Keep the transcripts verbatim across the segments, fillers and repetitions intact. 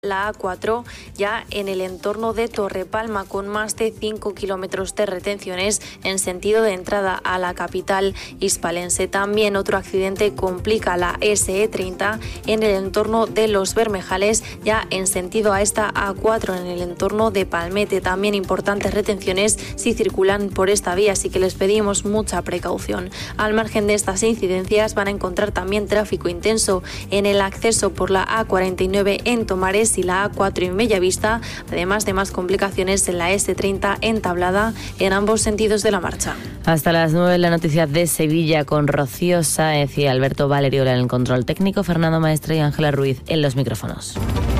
la A cuatro ya en el entorno de Torrepalma, con más de cinco kilómetros de retenciones en sentido de entrada a la capital hispalense. También otro accidente complica la ese e treinta en el entorno de Los Bermejales, ya en sentido a esta A cuatro en el entorno de Palmete. También importantes retenciones si circulan por esta vía, así que les pedimos mucha precaución. Al margen de estas incidencias, van a encontrar también tráfico intenso en el acceso por la A cuarenta y nueve en Tomares y la A cuatro en Bellavista, además de más complicaciones en la ese treinta en Tablada en ambos sentidos de la marcha. Hasta las nueve la noticia de Sevilla con Rocío Sáez y Alberto Valeriola en el control técnico, Fernando Maestre y Ángela Ruiz en los micrófonos.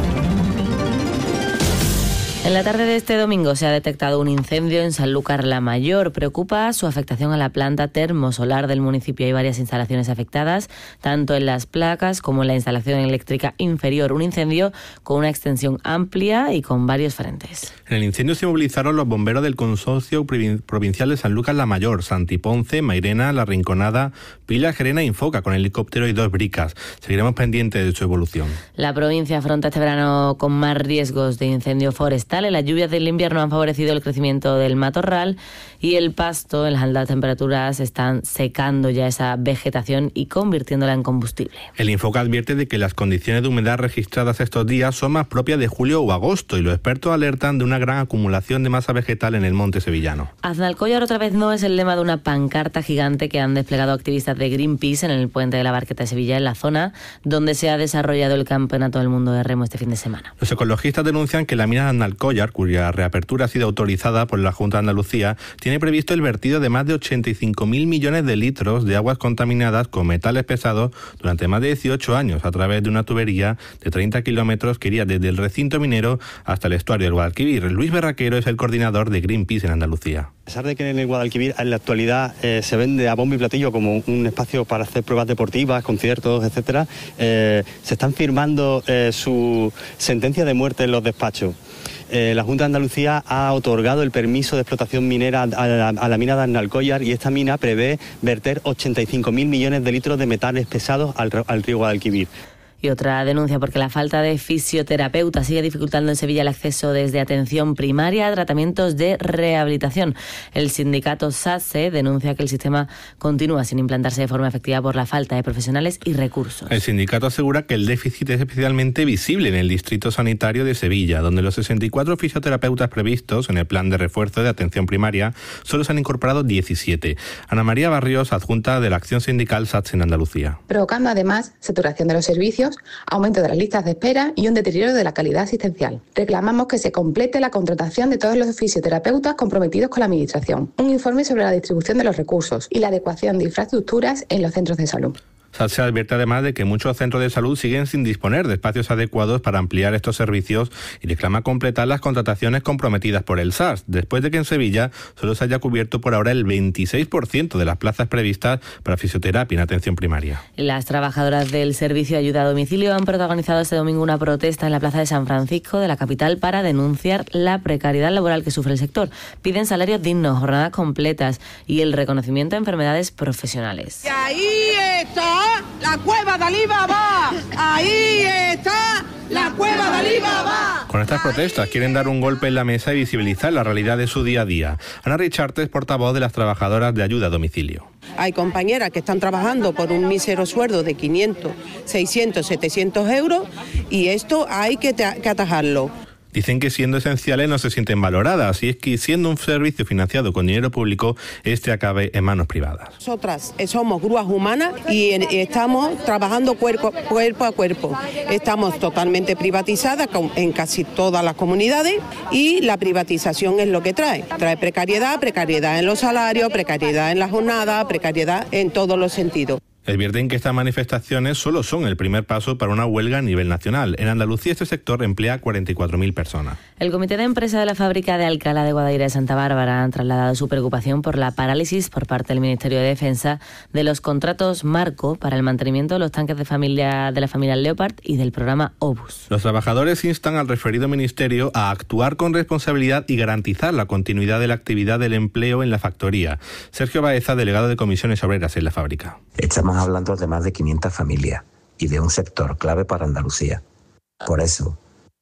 En la tarde de este domingo se ha detectado un incendio en Sanlúcar la Mayor. Preocupa su afectación a la planta termosolar del municipio. Hay varias instalaciones afectadas, tanto en las placas como en la instalación eléctrica inferior. Un incendio con una extensión amplia y con varios frentes. En el incendio se movilizaron los bomberos del Consorcio Provincial de Sanlúcar la Mayor, Santiponce, Mairena, La Rinconada, Pila, Gerena e Infoca, con helicóptero y dos bricas. Seguiremos pendientes de su evolución. La provincia afronta este verano con más riesgos de incendio forestal. Las lluvias del invierno han favorecido el crecimiento del matorral y el pasto. En las altas temperaturas están secando ya esa vegetación y convirtiéndola en combustible. El Infoca advierte de que las condiciones de humedad registradas estos días son más propias de julio o agosto y los expertos alertan de una gran acumulación de masa vegetal en el monte sevillano. Aznalcóllar otra vez no es el lema de una pancarta gigante que han desplegado activistas de Greenpeace en el puente de la Barqueta de Sevilla, en la zona donde se ha desarrollado el Campeonato del Mundo de Remo este fin de semana. Los ecologistas denuncian que la mina de Aznalcóllar, cuya reapertura ha sido autorizada por la Junta de Andalucía, tiene previsto el vertido de más de ochenta y cinco mil millones de litros de aguas contaminadas con metales pesados durante más de dieciocho años a través de una tubería de treinta kilómetros que iría desde el recinto minero hasta el estuario del Guadalquivir. Luis Berraquero es el coordinador de Greenpeace en Andalucía. A pesar de que en el Guadalquivir en la actualidad eh, se vende a bombo y platillo como un espacio para hacer pruebas deportivas, conciertos, etcétera, eh, se están firmando eh, su sentencia de muerte en los despachos. Eh, la Junta de Andalucía ha otorgado el permiso de explotación minera a la, a la mina de Aznalcóllar y esta mina prevé verter ochenta y cinco mil millones de litros de metales pesados al, al río Guadalquivir. Y otra denuncia porque la falta de fisioterapeutas sigue dificultando en Sevilla el acceso desde atención primaria a tratamientos de rehabilitación. El sindicato SATSE denuncia que el sistema continúa sin implantarse de forma efectiva por la falta de profesionales y recursos. El sindicato asegura que el déficit es especialmente visible en el distrito sanitario de Sevilla, donde los sesenta y cuatro fisioterapeutas previstos en el plan de refuerzo de atención primaria solo se han incorporado diecisiete. Ana María Barrios, adjunta de la acción sindical SATSE en Andalucía. Provocando además saturación de los servicios, aumento de las listas de espera y un deterioro de la calidad asistencial. Reclamamos que se complete la contratación de todos los fisioterapeutas comprometidos con la Administración, un informe sobre la distribución de los recursos y la adecuación de infraestructuras en los centros de salud. SATSE advierte además de que muchos centros de salud siguen sin disponer de espacios adecuados para ampliar estos servicios y reclama completar las contrataciones comprometidas por el S A R S, después de que en Sevilla solo se haya cubierto por ahora el veintiséis por ciento de las plazas previstas para fisioterapia en atención primaria. Las trabajadoras del Servicio de Ayuda a Domicilio han protagonizado este domingo una protesta en la plaza de San Francisco de la capital para denunciar la precariedad laboral que sufre el sector. Piden salarios dignos, jornadas completas y el reconocimiento de enfermedades profesionales. Y ahí está la cueva de Alibaba, ahí está la cueva de Alibaba. Con estas protestas quieren dar un golpe en la mesa y visibilizar la realidad de su día a día. Ana Richarte es portavoz de las trabajadoras de ayuda a domicilio. Hay compañeras que están trabajando por un mísero sueldo de quinientos, seiscientos, setecientos euros y esto hay que, que atajarlo. Dicen que siendo esenciales no se sienten valoradas y es que siendo un servicio financiado con dinero público, este acabe en manos privadas. Nosotras somos grúas humanas y estamos trabajando cuerpo, cuerpo a cuerpo. Estamos totalmente privatizadas en casi todas las comunidades y la privatización es lo que trae. Trae precariedad, precariedad en los salarios, precariedad en la jornada, precariedad en todos los sentidos. Advierten que estas manifestaciones solo son el primer paso para una huelga a nivel nacional. En Andalucía este sector emplea cuarenta y cuatro mil personas. El Comité de Empresa de la Fábrica de Alcalá de Guadaira de Santa Bárbara han trasladado su preocupación por la parálisis por parte del Ministerio de Defensa de los contratos marco para el mantenimiento de los tanques de familia de la familia Leopard y del programa Obus. Los trabajadores instan al referido ministerio a actuar con responsabilidad y garantizar la continuidad de la actividad del empleo en la factoría. Sergio Baeza, delegado de Comisiones Obreras en la fábrica. Estamos hablando de más de quinientas familias y de un sector clave para Andalucía. Por eso,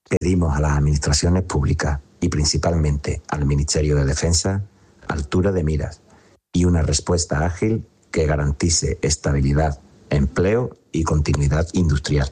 Pedimos a las administraciones públicas y principalmente al Ministerio de Defensa altura de miras y una respuesta ágil que garantice estabilidad, empleo y continuidad industrial.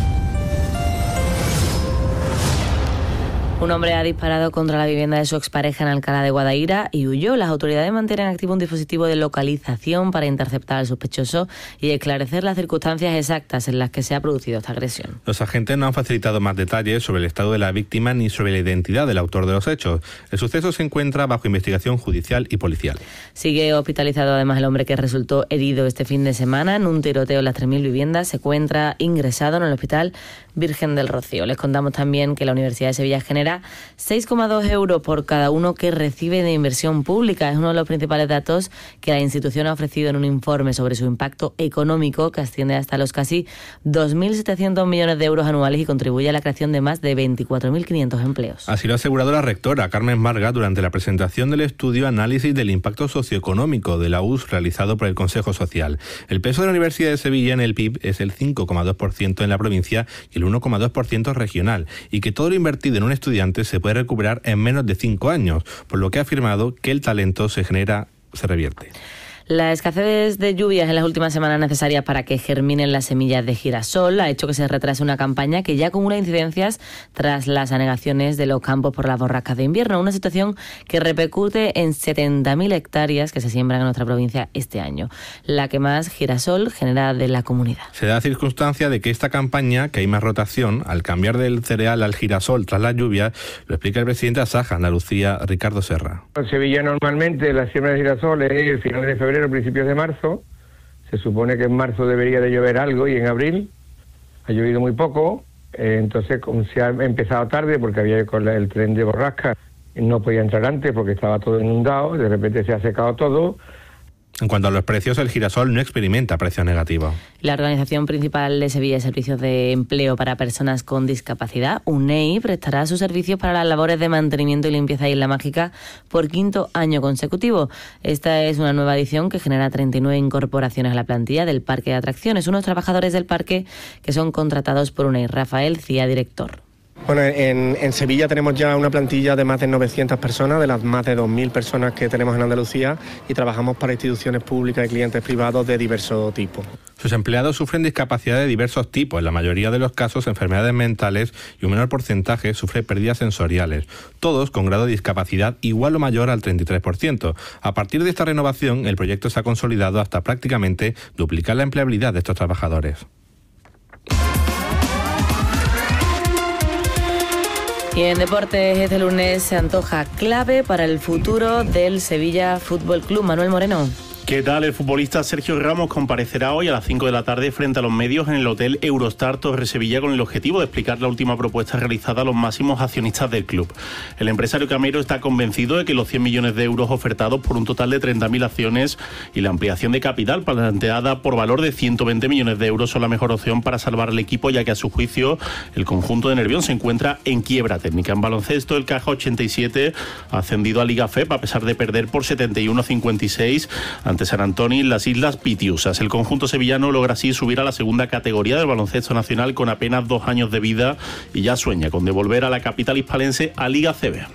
Un hombre ha disparado contra la vivienda de su expareja en Alcalá de Guadaira y huyó. Las autoridades mantienen activo un dispositivo de localización para interceptar al sospechoso y esclarecer las circunstancias exactas en las que se ha producido esta agresión. Los agentes no han facilitado más detalles sobre el estado de la víctima ni sobre la identidad del autor de los hechos. El suceso se encuentra bajo investigación judicial y policial. Sigue hospitalizado además el hombre que resultó herido este fin de semana en un tiroteo en las tres mil viviendas. Se encuentra ingresado en el Hospital Virgen del Rocío. Les contamos también que la Universidad de Sevilla genera seis coma dos euros por cada uno que recibe de inversión pública. Es uno de los principales datos que la institución ha ofrecido en un informe sobre su impacto económico, que asciende hasta los casi dos mil setecientos millones de euros anuales y contribuye a la creación de más de veinticuatro mil quinientos empleos. Así lo ha asegurado la rectora Carmen Marga durante la presentación del estudio Análisis del Impacto Socioeconómico de la U S realizado por el Consejo Social. El peso de la Universidad de Sevilla en el P I B es el cinco coma dos por ciento en la provincia y el uno coma dos por ciento regional, y que todo lo invertido en un estudiante se puede recuperar en menos de cinco años, por lo que ha afirmado que el talento se genera, se revierte. La escasez de lluvias en las últimas semanas necesarias para que germinen las semillas de girasol ha hecho que se retrase una campaña que ya acumula incidencias tras las anegaciones de los campos por las borrascas de invierno, una situación que repercute en setenta mil hectáreas que se siembran en nuestra provincia este año, la que más girasol genera de la comunidad. Se da circunstancia de que esta campaña, que hay más rotación, al cambiar del cereal al girasol tras las lluvias, lo explica el presidente de Asaja Andalucía, Ricardo Serra. En Sevilla normalmente la siembra de girasol es finales de febrero, a principios de marzo. Se supone que en marzo debería de llover algo y en abril ha llovido muy poco. Eh, entonces como se ha empezado tarde porque había con el tren de borrasca, no podía entrar antes porque estaba todo inundado, de repente se ha secado todo. En cuanto a los precios, el girasol no experimenta precios negativos. La Organización Principal de Sevilla de Servicios de Empleo para Personas con Discapacidad, UNEI, prestará sus servicios para las labores de mantenimiento y limpieza de Isla Mágica por quinto año consecutivo. Esta es una nueva edición que genera treinta y nueve incorporaciones a la plantilla del Parque de Atracciones, unos trabajadores del parque que son contratados por UNEI. Rafael Cía, director. Bueno, en, en Sevilla tenemos ya una plantilla de más de novecientas personas, de las más de dos mil personas que tenemos en Andalucía, y trabajamos para instituciones públicas y clientes privados de diversos tipos. Sus empleados sufren discapacidad de diversos tipos, en la mayoría de los casos enfermedades mentales, y un menor porcentaje sufre pérdidas sensoriales, todos con grado de discapacidad igual o mayor al treinta y tres por ciento. A partir de esta renovación, el proyecto se ha consolidado hasta prácticamente duplicar la empleabilidad de estos trabajadores. Y en deportes, este lunes se antoja clave para el futuro del Sevilla Fútbol Club. Manuel Moreno. ¿Qué tal? El futbolista Sergio Ramos comparecerá hoy a las cinco de la tarde frente a los medios en el Hotel Eurostar Torre Sevilla con el objetivo de explicar la última propuesta realizada a los máximos accionistas del club. El empresario camero está convencido de que los cien millones de euros ofertados por un total de treinta mil acciones y la ampliación de capital planteada por valor de ciento veinte millones de euros son la mejor opción para salvar al equipo, ya que a su juicio el conjunto de Nervión se encuentra en quiebra técnica. En baloncesto, el Caja ochenta y siete ha ascendido a Liga F E P a pesar de perder por setenta y uno a cincuenta y seis ante San Antonio en las Islas Pitiusas. El conjunto sevillano logra así subir a la segunda categoría del baloncesto nacional con apenas dos años de vida y ya sueña con devolver a la capital hispalense a Liga C B.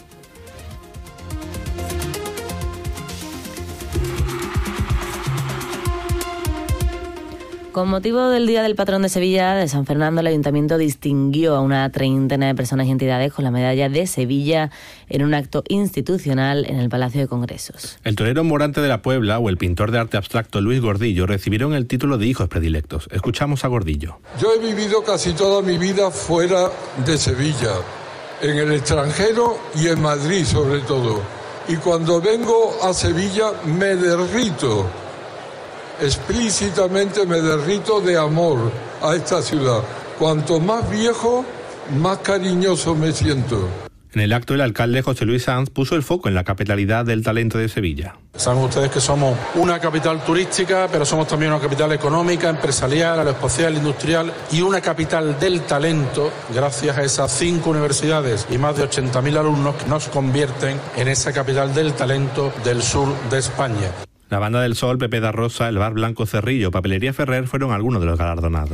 Con motivo del Día del Patrón de Sevilla, de San Fernando, el Ayuntamiento distinguió a una treintena de personas y entidades con la medalla de Sevilla en un acto institucional en el Palacio de Congresos. El torero Morante de la Puebla o el pintor de arte abstracto Luis Gordillo recibieron el título de hijos predilectos. Escuchamos a Gordillo. Yo he vivido casi toda mi vida fuera de Sevilla, en el extranjero y en Madrid sobre todo. Y cuando vengo a Sevilla me derrito. Explícitamente me derrito de amor a esta ciudad. Cuanto más viejo, más cariñoso me siento. En el acto, el alcalde José Luis Sanz puso el foco en la capitalidad del talento de Sevilla. Saben ustedes que somos una capital turística, pero somos también una capital económica, empresarial, aeroespacial, industrial y una capital del talento, gracias a esas cinco universidades y más de ochenta mil alumnos que nos convierten en esa capital del talento del sur de España. La Banda del Sol, Pepe da Rosa, el Bar Blanco Cerrillo, Papelería Ferrer fueron algunos de los galardonados.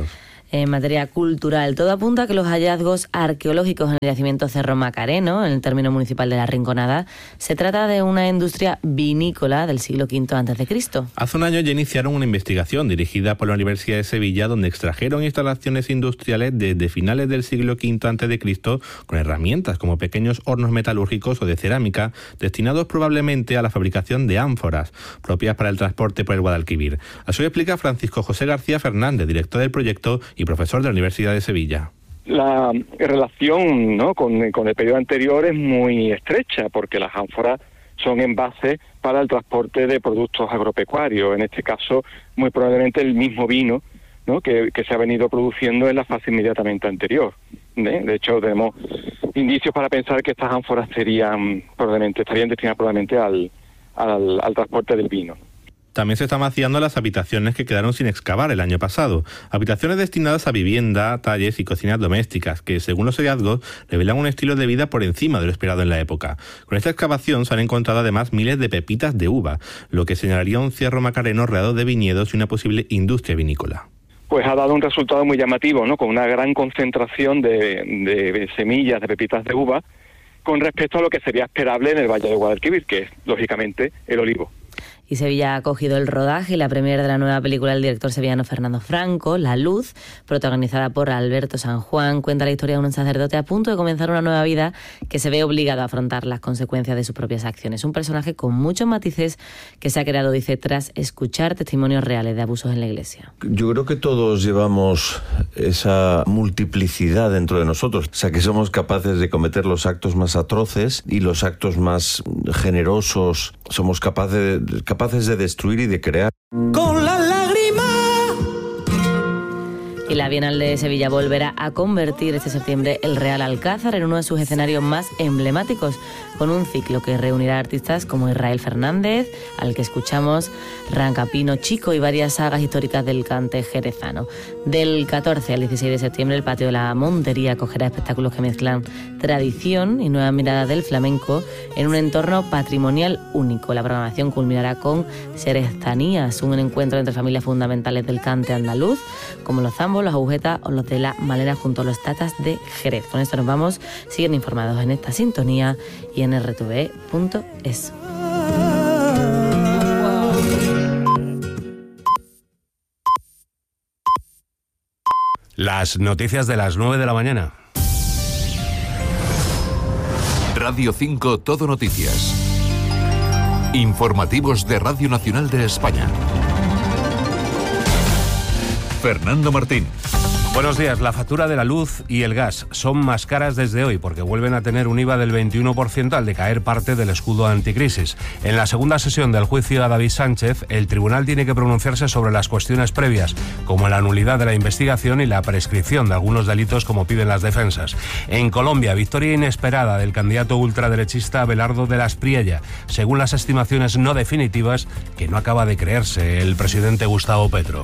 En materia cultural, todo apunta a que los hallazgos arqueológicos en el yacimiento Cerro Macareno, en el término municipal de La Rinconada, se trata de una industria vinícola del siglo quinto antes de Cristo. Hace un año ya iniciaron una investigación dirigida por la Universidad de Sevilla, donde extrajeron instalaciones industriales desde finales del siglo quinto antes de Cristo con herramientas como pequeños hornos metalúrgicos o de cerámica destinados probablemente a la fabricación de ánforas propias para el transporte por el Guadalquivir. Así lo explica Francisco José García Fernández, director del proyecto y profesor de la Universidad de Sevilla. La relación, ¿no?, con, con el periodo anterior es muy estrecha, porque las ánforas son envases para el transporte de productos agropecuarios, en este caso muy probablemente el mismo vino, ¿no?, que, que se ha venido produciendo en la fase inmediatamente anterior. ¿eh? De hecho, tenemos indicios para pensar que estas ánforas serían probablemente estarían destinadas probablemente al, al, al transporte del vino. También se están vaciando las habitaciones que quedaron sin excavar el año pasado. Habitaciones destinadas a vivienda, talles y cocinas domésticas, que según los hallazgos revelan un estilo de vida por encima de lo esperado en la época. Con esta excavación se han encontrado además miles de pepitas de uva, lo que señalaría un Cerro Macareno rodeado de viñedos y una posible industria vinícola. Pues ha dado un resultado muy llamativo, ¿no?, con una gran concentración de, de semillas de pepitas de uva con respecto a lo que sería esperable en el Valle de Guadalquivir, que es lógicamente el olivo. Y Sevilla ha acogido el rodaje y la premier de la nueva película del director sevillano Fernando Franco, La Luz, protagonizada por Alberto San Juan. Cuenta la historia de un sacerdote a punto de comenzar una nueva vida que se ve obligado a afrontar las consecuencias de sus propias acciones. Un personaje con muchos matices que se ha creado, dice, tras escuchar testimonios reales de abusos en la Iglesia. Yo creo que todos llevamos esa multiplicidad dentro de nosotros, o sea, que somos capaces de cometer los actos más atroces y los actos más generosos. Somos capaces de, capaces de destruir y de crear. Con la lágrima. Y la Bienal de Sevilla volverá a convertir este septiembre el Real Alcázar en uno de sus escenarios más emblemáticos, con un ciclo que reunirá artistas como Israel Fernández, al que escuchamos, Rancapino Chico y varias sagas históricas del cante jerezano. Del catorce al dieciséis de septiembre, el Patio de la Montería acogerá espectáculos que mezclan tradición y nuevas miradas del flamenco en un entorno patrimonial único. La programación culminará con Serestanías, un encuentro entre familias fundamentales del cante andaluz, como los zambos, los agujetas o los de la Malena junto a los tatas de Jerez. Con esto nos vamos. Siguen informados en esta sintonía y en erre te ve punto es. Las noticias de las nueve de la mañana. Radio cinco Todo Noticias. Informativos de Radio Nacional de España. Fernando Martín. Buenos días. La factura de la luz y el gas son más caras desde hoy porque vuelven a tener un I V A del veintiuno por ciento al decaer parte del escudo anticrisis. En la segunda sesión del juicio a David Sánchez, el tribunal tiene que pronunciarse sobre las cuestiones previas, como la nulidad de la investigación y la prescripción de algunos delitos como piden las defensas. En Colombia, victoria inesperada del candidato ultraderechista Abelardo de la Espriella, según las estimaciones no definitivas que no acaba de creerse el presidente Gustavo Petro.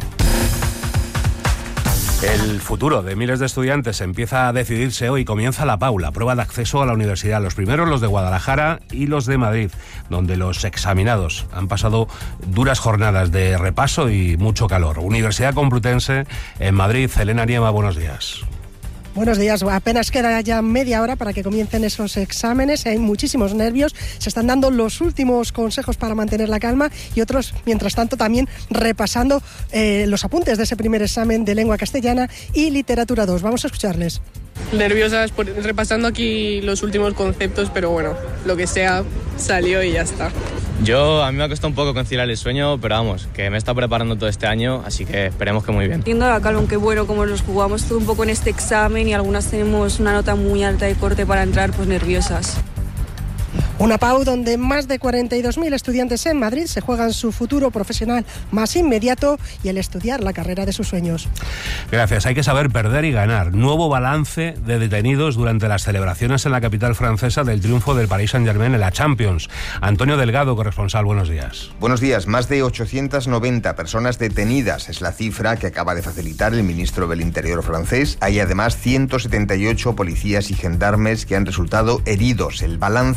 El futuro de miles de estudiantes empieza a decidirse hoy. Comienza la PAU, la prueba de acceso a la universidad. Los primeros, los de Guadalajara y los de Madrid, donde los examinados han pasado duras jornadas de repaso y mucho calor. Universidad Complutense en Madrid. Elena Nieva, buenos días. Buenos días, apenas queda ya media hora para que comiencen esos exámenes, hay muchísimos nervios, se están dando los últimos consejos para mantener la calma y otros, mientras tanto, también repasando eh, los apuntes de ese primer examen de lengua castellana y literatura dos. Vamos a escucharles. Nerviosas por, repasando aquí los últimos conceptos, pero bueno, lo que sea salió y ya está. Yo, a mí me ha costado un poco conciliar el sueño, pero vamos, que me he estado preparando todo este año, así que esperemos que muy bien. Entiendo la calma, que bueno, como nos jugamos todo un poco en este examen y algunas tenemos una nota muy alta de corte para entrar, pues nerviosas. Una PAU donde más de cuarenta y dos mil estudiantes en Madrid se juegan su futuro profesional más inmediato y el estudiar la carrera de sus sueños. Gracias. Hay que saber perder y ganar. Nuevo balance de detenidos durante las celebraciones en la capital francesa del triunfo del Paris Saint-Germain en la Champions. Antonio Delgado, corresponsal, buenos días. Buenos días. Más de ochocientas noventa personas detenidas es la cifra que acaba de facilitar el ministro del Interior francés. Hay además ciento setenta y ocho policías y gendarmes que han resultado heridos. El balance tras dos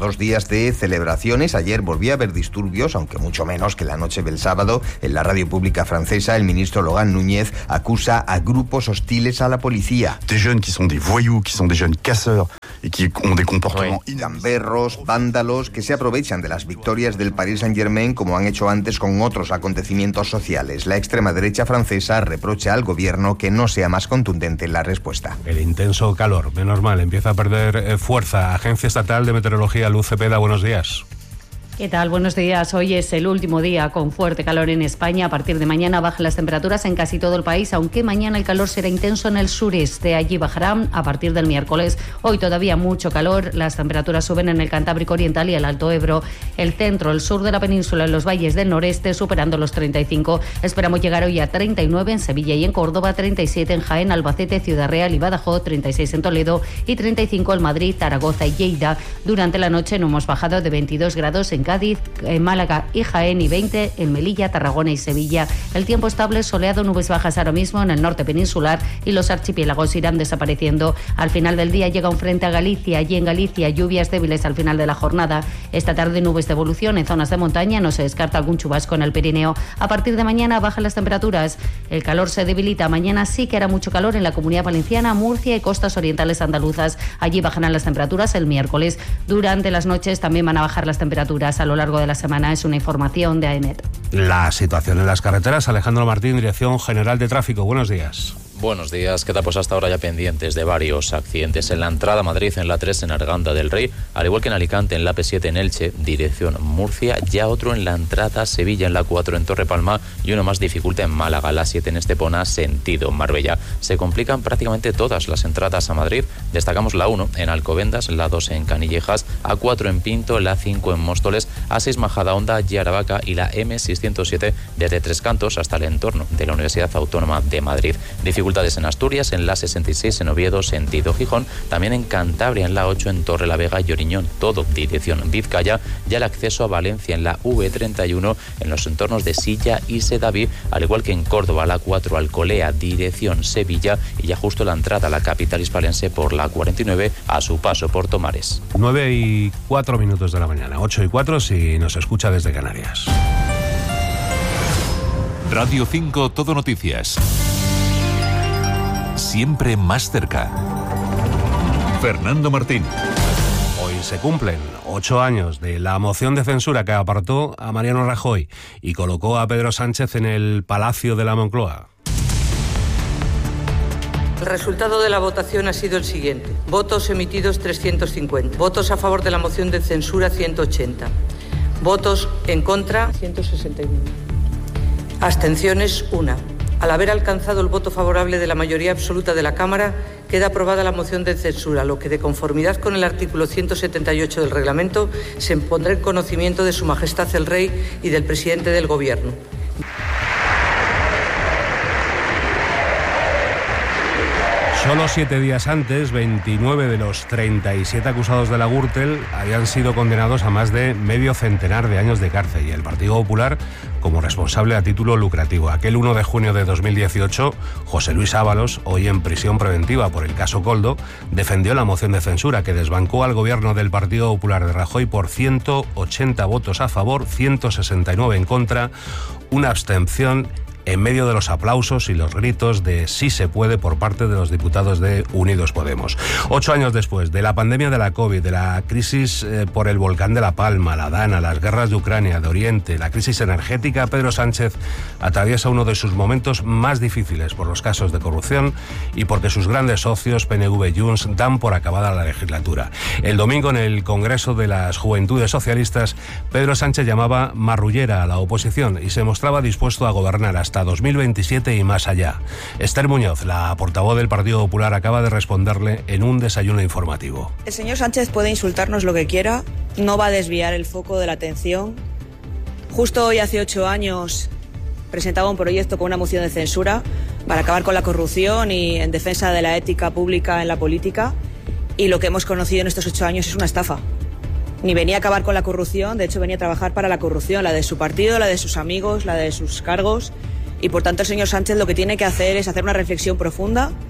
dos días de celebraciones. Ayer volvió a haber disturbios, aunque mucho menos que la noche del sábado. En la radio pública francesa, el ministro Logan Núñez acusa a grupos hostiles a la policía. Des jeunes qui sont des voyous, qui sont des jeunes casseurs et qui ont des comportements gamberros, vándalos que se aprovechan de las victorias del Paris Saint-Germain, como han hecho antes con otros acontecimientos sociales. La extrema derecha francesa reprocha al gobierno que no sea más contundente en la respuesta. El intenso calor, menos mal, empieza a perder fuerza. Agencia Estatal de Meteorología, Luz Cepeda, buenos días. ¿Qué tal? Buenos días. Hoy es el último día con fuerte calor en España. A partir de mañana bajan las temperaturas en casi todo el país, aunque mañana el calor será intenso en el sureste. Allí bajarán a partir del miércoles. Hoy todavía mucho calor. Las temperaturas suben en el Cantábrico Oriental y el Alto Ebro, el centro, el sur de la península, en los valles del noreste, superando los treinta y cinco. Esperamos llegar hoy a treinta y nueve en Sevilla y en Córdoba, treinta y siete en Jaén, Albacete, Ciudad Real y Badajoz, treinta y seis en Toledo y treinta y cinco en Madrid, Zaragoza y Lleida. Durante la noche no hemos bajado de veintidós grados en Cádiz, en Málaga y Jaén y veinte en Melilla, Tarragona y Sevilla. El tiempo estable, soleado, nubes bajas ahora mismo en el norte peninsular y los archipiélagos irán desapareciendo. Al final del día llega un frente a Galicia. Allí en Galicia lluvias débiles al final de la jornada. Esta tarde nubes de evolución en zonas de montaña, no se descarta algún chubasco en el Pirineo. A partir de mañana bajan las temperaturas. El calor se debilita. Mañana sí que hará mucho calor en la Comunidad Valenciana, Murcia y costas orientales andaluzas. Allí bajarán las temperaturas el miércoles. Durante las noches también van a bajar las temperaturas a lo largo de la semana. Es una información de A E M E T. La situación en las carreteras. Alejandro Martín, Dirección General de Tráfico. Buenos días. Buenos días. ¿Qué tal? Pues hasta ahora ya pendientes de varios accidentes en la entrada a Madrid, en la tres en Arganda del Rey, al igual que en Alicante, en la P siete en Elche, dirección Murcia, ya otro en la entrada a Sevilla, en la cuatro en Torre Palma y uno más dificulta en Málaga, la siete en Estepona, sentido Marbella. Se complican prácticamente todas las entradas a Madrid. Destacamos la uno en Alcobendas, la dos en Canillejas, A cuatro en Pinto, la cinco en Móstoles, A seis Majadahonda y Aravaca y la eme seiscientos siete desde Tres Cantos hasta el entorno de la Universidad Autónoma de Madrid. Dificultades en Asturias, en la sesenta y seis en Oviedo, sentido Gijón, también en Cantabria, en la ocho en Torre la Vega y Oriñón, todo dirección Vizcaya, ya el acceso a Valencia en la uve treinta y uno en los entornos de Silla y Sedaví, al igual que en Córdoba, la cuatro Alcolea, dirección Sevilla, y ya justo la entrada a la capital hispalense por la cuarenta y nueve a su paso por Tomares. nueve y cuatro minutos de la mañana, ocho y cuatro si nos escucha desde Canarias. Radio cinco Todo Noticias. Siempre más cerca. Fernando Martín. Hoy se cumplen ocho años de la moción de censura que apartó a Mariano Rajoy y colocó a Pedro Sánchez en el Palacio de la Moncloa. El resultado de la votación ha sido el siguiente. Votos emitidos trescientos cincuenta. Votos a favor de la moción de censura ciento ochenta. Votos en contra ciento sesenta y nueve. Abstenciones una. Al haber alcanzado el voto favorable de la mayoría absoluta de la Cámara, queda aprobada la moción de censura, lo que, de conformidad con el artículo ciento setenta y ocho del reglamento, se pondrá en conocimiento de Su Majestad el Rey y del presidente del Gobierno. Solo siete días antes, veintinueve de los treinta y siete acusados de la Gürtel habían sido condenados a más de medio centenar de años de cárcel y el Partido Popular como responsable a título lucrativo. Aquel uno de junio de dos mil dieciocho, José Luis Ábalos, hoy en prisión preventiva por el caso Koldo, defendió la moción de censura que desbancó al gobierno del Partido Popular de Rajoy por ciento ochenta votos a favor, ciento sesenta y nueve en contra, una abstención, en medio de los aplausos y los gritos de sí se puede por parte de los diputados de Unidos Podemos. Ocho años después de la pandemia de la COVID, de la crisis eh, por el volcán de La Palma, la Dana, las guerras de Ucrania, de Oriente, la crisis energética, Pedro Sánchez atraviesa uno de sus momentos más difíciles por los casos de corrupción y porque sus grandes socios, P N V y Junts, dan por acabada la legislatura. El domingo, en el Congreso de las Juventudes Socialistas, Pedro Sánchez llamaba marrullera a la oposición y se mostraba dispuesto a gobernar hasta dos mil veintisiete y más allá. Esther Muñoz, la portavoz del Partido Popular, acaba de responderle en un desayuno informativo. El señor Sánchez puede insultarnos lo que quiera, no va a desviar el foco de la atención. Justo hoy, hace ocho años, presentaba un proyecto con una moción de censura para acabar con la corrupción y en defensa de la ética pública en la política, y lo que hemos conocido en estos ocho años es una estafa. Ni venía a acabar con la corrupción, de hecho venía a trabajar para la corrupción, la de su partido, la de sus amigos, la de sus cargos. Y por tanto el señor Sánchez lo que tiene que hacer es hacer una reflexión profunda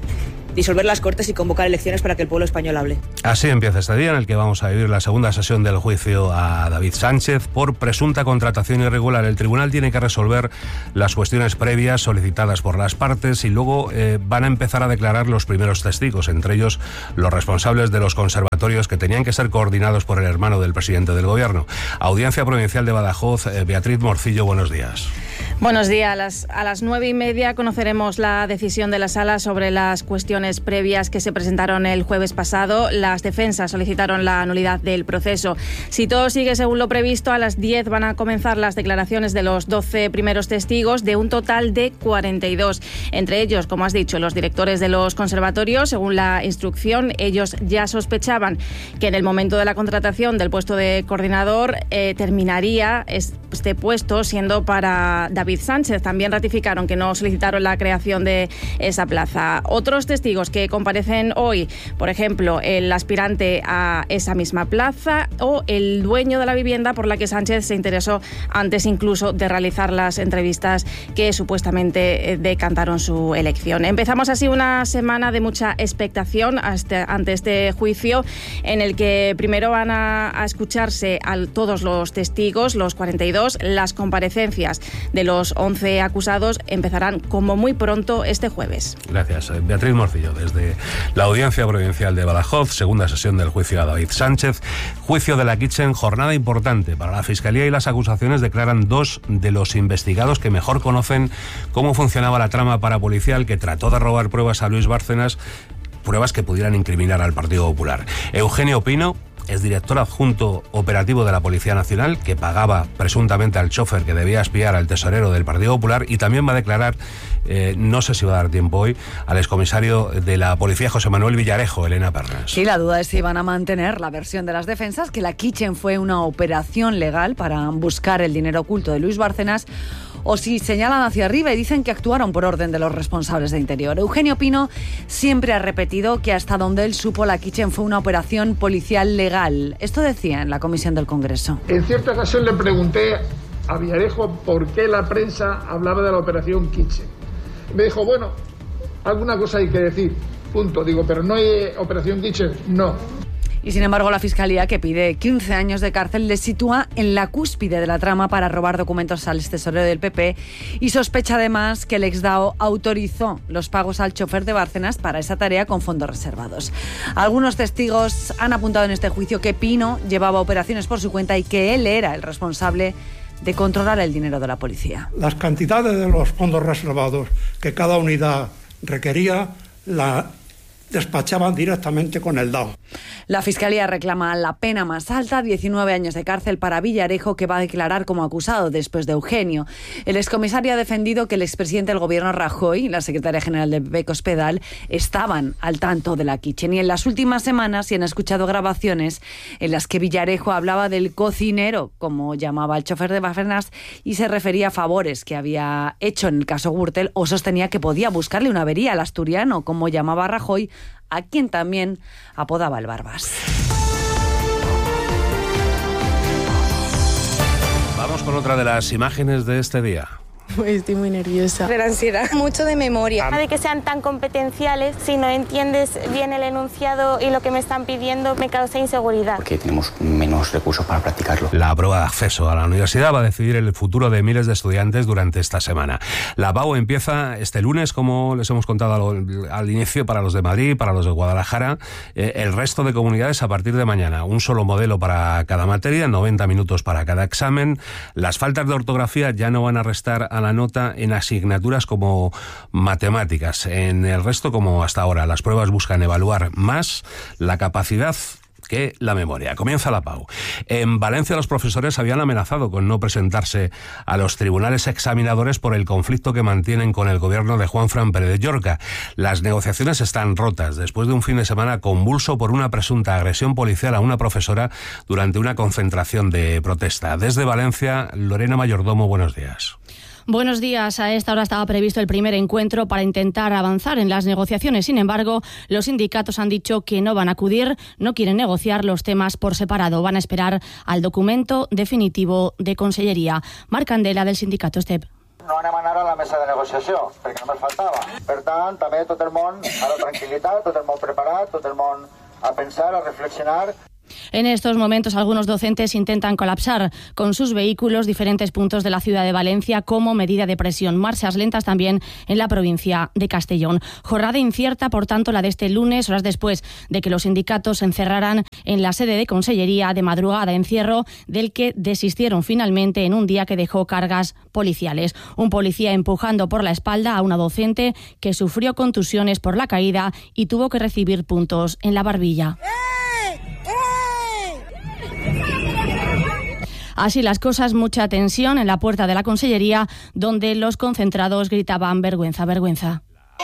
disolver las Cortes y convocar elecciones para que el pueblo español hable. Así empieza este día en el que vamos a vivir la segunda sesión del juicio a David Sánchez por presunta contratación irregular. El tribunal tiene que resolver las cuestiones previas solicitadas por las partes y luego eh, van a empezar a declarar los primeros testigos, entre ellos los responsables de los conservatorios que tenían que ser coordinados por el hermano del presidente del gobierno. Audiencia Provincial de Badajoz, eh, Beatriz Morcillo, buenos días. Buenos días. A las, a las nueve y media conoceremos la decisión de la Sala sobre las cuestiones previas que se presentaron el jueves pasado. Las defensas solicitaron la nulidad del proceso. Si todo sigue según lo previsto, a las diez van a comenzar las declaraciones de los doce primeros testigos, de un total de cuarenta y dos. Entre ellos, como has dicho, los directores de los conservatorios. Según la instrucción, ellos ya sospechaban que en el momento de la contratación del puesto de coordinador eh, terminaría este puesto siendo para David Sánchez. También ratificaron que no solicitaron la creación de esa plaza. Otros testigos que comparecen hoy, por ejemplo, el aspirante a esa misma plaza o el dueño de la vivienda por la que Sánchez se interesó antes incluso de realizar las entrevistas que supuestamente decantaron su elección. Empezamos así una semana de mucha expectación hasta, ante este juicio, en el que primero van a, a escucharse a todos los testigos, los cuarenta y dos. Las comparecencias de los once acusados empezarán como muy pronto este jueves. Gracias. Beatriz Morcillo, desde la Audiencia Provincial de Badajoz, segunda sesión del juicio a David Sánchez. Juicio de la Kitchen, jornada importante para la Fiscalía y las acusaciones declaran dos de los investigados que mejor conocen cómo funcionaba la trama parapolicial que trató de robar pruebas a Luis Bárcenas, pruebas que pudieran incriminar al Partido Popular. Eugenio Pino es director adjunto operativo de la Policía Nacional, que pagaba presuntamente al chofer que debía espiar al tesorero del Partido Popular, y también va a declarar, eh, no sé si va a dar tiempo hoy, al excomisario de la Policía José Manuel Villarejo, Elena Pernas. Sí, la duda es si van a mantener la versión de las defensas, que la Kitchen fue una operación legal para buscar el dinero oculto de Luis Bárcenas, o si señalan hacia arriba y dicen que actuaron por orden de los responsables de Interior. Eugenio Pino siempre ha repetido que hasta donde él supo la Kitchen fue una operación policial legal. Esto decía en la comisión del Congreso. En cierta ocasión le pregunté a Villarejo por qué la prensa hablaba de la operación Kitchen. Me dijo, bueno, alguna cosa hay que decir, punto. Digo, pero no hay operación Kitchen, no. Y sin embargo, la Fiscalía, que pide quince años de cárcel, le sitúa en la cúspide de la trama para robar documentos al extesorero del P P y sospecha además que el exDAO autorizó los pagos al chofer de Bárcenas para esa tarea con fondos reservados. Algunos testigos han apuntado en este juicio que Pino llevaba operaciones por su cuenta y que él era el responsable de controlar el dinero de la policía. Las cantidades de los fondos reservados que cada unidad requería la despachaban directamente con el DAO. La Fiscalía reclama la pena más alta, diecinueve años de cárcel para Villarejo, que va a declarar como acusado después de Eugenio. El excomisario ha defendido que el expresidente del gobierno Rajoy y la secretaria general del P P Cospedal estaban al tanto de la Kitchen, y en las últimas semanas se han escuchado grabaciones en las que Villarejo hablaba del cocinero, como llamaba al chofer de Bárcenas, y se refería a favores que había hecho en el caso Gürtel, o sostenía que podía buscarle una avería al asturiano, como llamaba Rajoy, a quien también apodaba el Barbas. Vamos con otra de las imágenes de este día. Estoy muy nerviosa. De la ansiedad. Mucho de memoria. De que sean tan competenciales, si no entiendes bien el enunciado y lo que me están pidiendo, me causa inseguridad. Porque tenemos menos recursos para practicarlo. La prueba de acceso a la universidad va a decidir el futuro de miles de estudiantes durante esta semana. La B A U empieza este lunes, como les hemos contado al, al inicio, para los de Madrid, para los de Guadalajara. Eh, el resto de comunidades a partir de mañana. Un solo modelo para cada materia, noventa minutos para cada examen. Las faltas de ortografía ya no van a restar a la nota en asignaturas como matemáticas. En el resto, como hasta ahora, las pruebas buscan evaluar más la capacidad que la memoria. Comienza la P A U. En Valencia los profesores habían amenazado con no presentarse a los tribunales examinadores por el conflicto que mantienen con el gobierno de Juanfran Pérez de Llorca. Las negociaciones están rotas después de un fin de semana convulso por una presunta agresión policial a una profesora durante una concentración de protesta. Desde Valencia, Lorena Mayordomo, buenos días. Buenos días. A esta hora estaba previsto el primer encuentro para intentar avanzar en las negociaciones. Sin embargo, los sindicatos han dicho que no van a acudir, no quieren negociar los temas por separado. Van a esperar al documento definitivo de Consellería. Marc Candela, del sindicato STEP. no anem a anar a la mesa de negociació, perquè només faltava. Per tant, també tot el món a la tranquil·litat, tot el món preparat, tot el món a pensar, a reflexionar. En estos momentos algunos docentes intentan colapsar con sus vehículos diferentes puntos de la ciudad de Valencia como medida de presión. Marchas lentas también en la provincia de Castellón. Jornada incierta, por tanto, la de este lunes, horas después de que los sindicatos se encerraran en la sede de Consellería de madrugada, encierro del que desistieron finalmente en un día que dejó cargas policiales. Un policía empujando por la espalda a una docente que sufrió contusiones por la caída y tuvo que recibir puntos en la barbilla. Así las cosas, mucha tensión en la puerta de la Consellería, donde los concentrados gritaban vergüenza, vergüenza.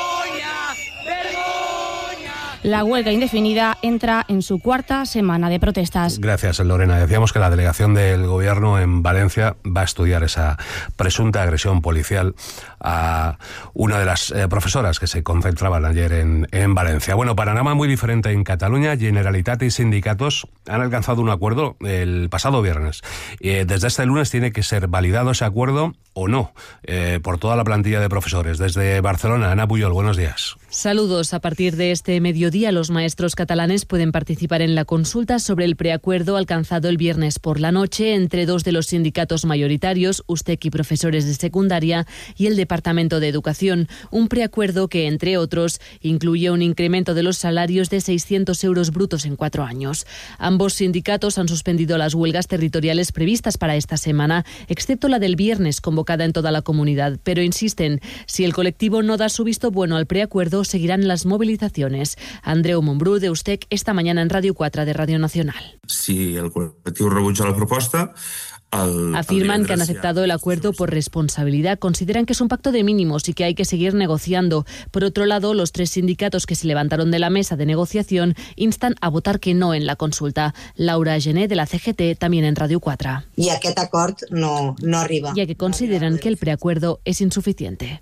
La huelga indefinida entra en su cuarta semana de protestas. Gracias, Lorena. Decíamos que la delegación del Gobierno en Valencia va a estudiar esa presunta agresión policial a una de las eh, profesoras que se concentraban ayer en, en Valencia. Bueno, panorama muy diferente en Cataluña. Generalitat y sindicatos han alcanzado un acuerdo el pasado viernes. Eh, desde este lunes tiene que ser validado ese acuerdo o no eh, por toda la plantilla de profesores. Desde Barcelona, Ana Puyol, buenos días. Saludos. A partir de este mediodía, los maestros catalanes pueden participar en la consulta sobre el preacuerdo alcanzado el viernes por la noche entre dos de los sindicatos mayoritarios, USTEC y profesores de secundaria, y el Departamento de Educación. Un preacuerdo que, entre otros, incluye un incremento de los salarios de seiscientos euros brutos en cuatro años. Ambos sindicatos han suspendido las huelgas territoriales previstas para esta semana, excepto la del viernes, convocada en toda la comunidad. Pero insisten, si el colectivo no da su visto bueno al preacuerdo, seguirán las movilizaciones. Andreu Montbrú, de USTEC, esta mañana en Radio cuatro de Radio Nacional. Si el colectivo rebutja la proposta, el, afirman el que han aceptado el acuerdo por responsabilidad. Consideran que es un pacto de mínimos y que hay que seguir negociando. Por otro lado, los tres sindicatos que se levantaron de la mesa de negociación instan a votar que no en la consulta. Laura Gené, de la C G T, también en Radio cuatro. I aquest acord no, no arriba. Ya que consideran que el preacuerdo es insuficiente.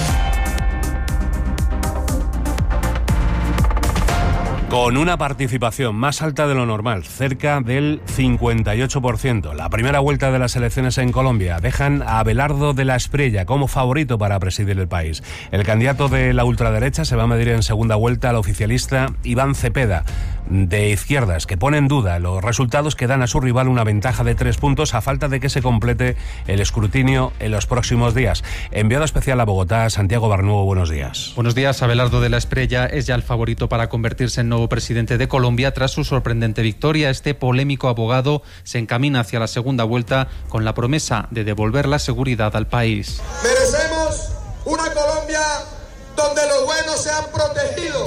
Con una participación más alta de lo normal, cerca del cincuenta y ocho por ciento. La primera vuelta de las elecciones en Colombia dejan a Abelardo de la Espriella como favorito para presidir el país. El candidato de la ultraderecha se va a medir en segunda vuelta al oficialista Iván Cepeda, de izquierdas, que pone en duda los resultados que dan a su rival una ventaja de tres puntos a falta de que se complete el escrutinio en los próximos días. Enviado especial a Bogotá, Santiago Barnuevo, buenos días. Buenos días. Abelardo de la Espriella es ya el favorito para convertirse en nuevo presidente de Colombia tras su sorprendente victoria. Este polémico abogado se encamina hacia la segunda vuelta con la promesa de devolver la seguridad al país. Merecemos una Colombia donde los buenos sean protegidos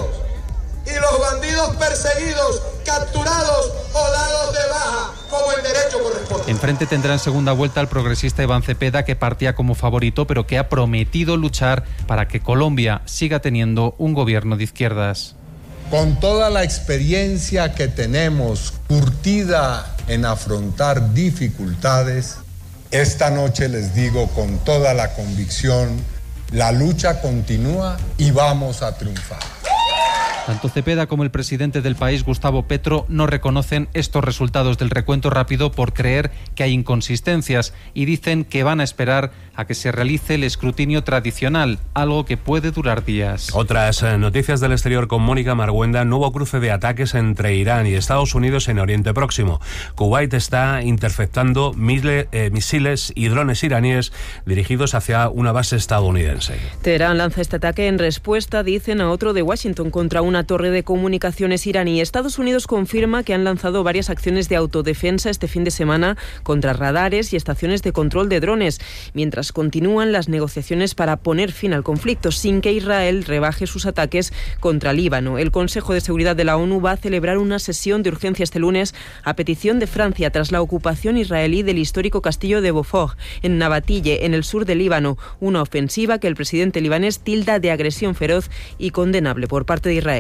y los bandidos perseguidos, capturados o dados de baja, como el derecho corresponde. Enfrente tendrá en segunda vuelta al progresista Iván Cepeda, que partía como favorito, pero que ha prometido luchar para que Colombia siga teniendo un gobierno de izquierdas. Con toda la experiencia que tenemos curtida en afrontar dificultades, esta noche les digo con toda la convicción, la lucha continúa y vamos a triunfar. Tanto Cepeda como el presidente del país, Gustavo Petro, no reconocen estos resultados del recuento rápido por creer que hay inconsistencias y dicen que van a esperar a que se realice el escrutinio tradicional, algo que puede durar días. Otras eh, noticias del exterior con Mónica Marguenda. Nuevo cruce de ataques entre Irán y Estados Unidos en Oriente Próximo. Kuwait está interceptando mile, eh, misiles y drones iraníes dirigidos hacia una base estadounidense. Teherán lanza este ataque en respuesta, dicen, a otro de Washington contra una torre de comunicaciones iraní. Estados Unidos confirma que han lanzado varias acciones de autodefensa este fin de semana contra radares y estaciones de control de drones, mientras continúan las negociaciones para poner fin al conflicto sin que Israel rebaje sus ataques contra Líbano. El Consejo de Seguridad de la ONU va a celebrar una sesión de urgencia este lunes a petición de Francia tras la ocupación israelí del histórico castillo de Beaufort en Nabatille, en el sur de Líbano, una ofensiva que el presidente libanés tilda de agresión feroz y condenable por parte de Israel.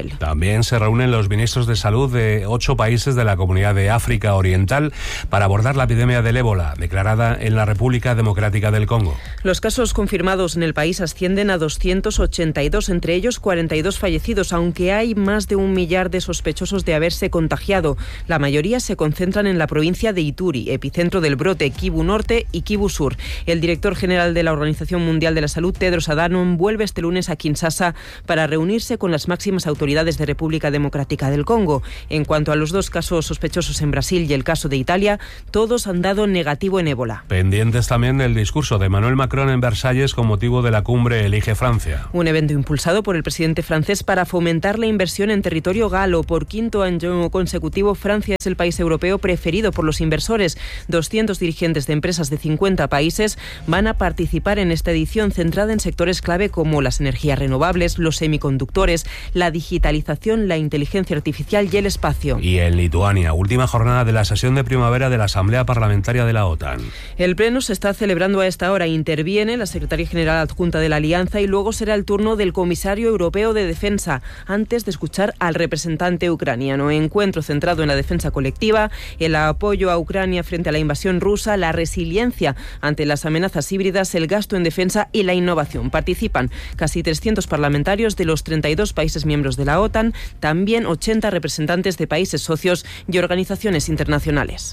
nivel. También se reúnen los ministros de salud de ocho países de la Comunidad de África Oriental para abordar la epidemia del ébola, declarada en la República Democrática del Congo. Los casos confirmados en el país ascienden a doscientos ochenta y dos, entre ellos cuarenta y dos fallecidos, aunque hay más de un millar de sospechosos de haberse contagiado. La mayoría se concentran en la provincia de Ituri, epicentro del brote, Kivu Norte y Kivu Sur. El director general de la Organización Mundial de la Salud, Tedros Adhanom, vuelve este lunes a Kinshasa para reunirse con las máximas autoridades de República Democrática del Congo. En cuanto a los dos casos sospechosos en Brasil y el caso de Italia, todos han dado negativo en ébola. Pendientes también del discurso de Emmanuel Macron en Versalles con motivo de la cumbre Elige Francia. Un evento impulsado por el presidente francés para fomentar la inversión en territorio galo. Por quinto año consecutivo, Francia es el país europeo preferido por los inversores. doscientos dirigentes de empresas de cincuenta países van a participar en esta edición centrada en sectores clave como las energías renovables, los semiconductores, la digitalización, la inteligencia artificial y el espacio. Y en Lituania, última jornada de la sesión de primavera de la Asamblea Parlamentaria de la OTAN. El pleno se está celebrando a esta hora. Interviene la secretaria general adjunta de la Alianza y luego será el turno del comisario europeo de defensa, antes de escuchar al representante ucraniano. Encuentro centrado en la defensa colectiva, el apoyo a Ucrania frente a la invasión rusa, la resiliencia ante las amenazas híbridas, el gasto en defensa y la innovación. Participan casi trescientos parlamentarios de los treinta y dos países miembros de la OTAN, también ochenta representantes de países socios y organizaciones internacionales.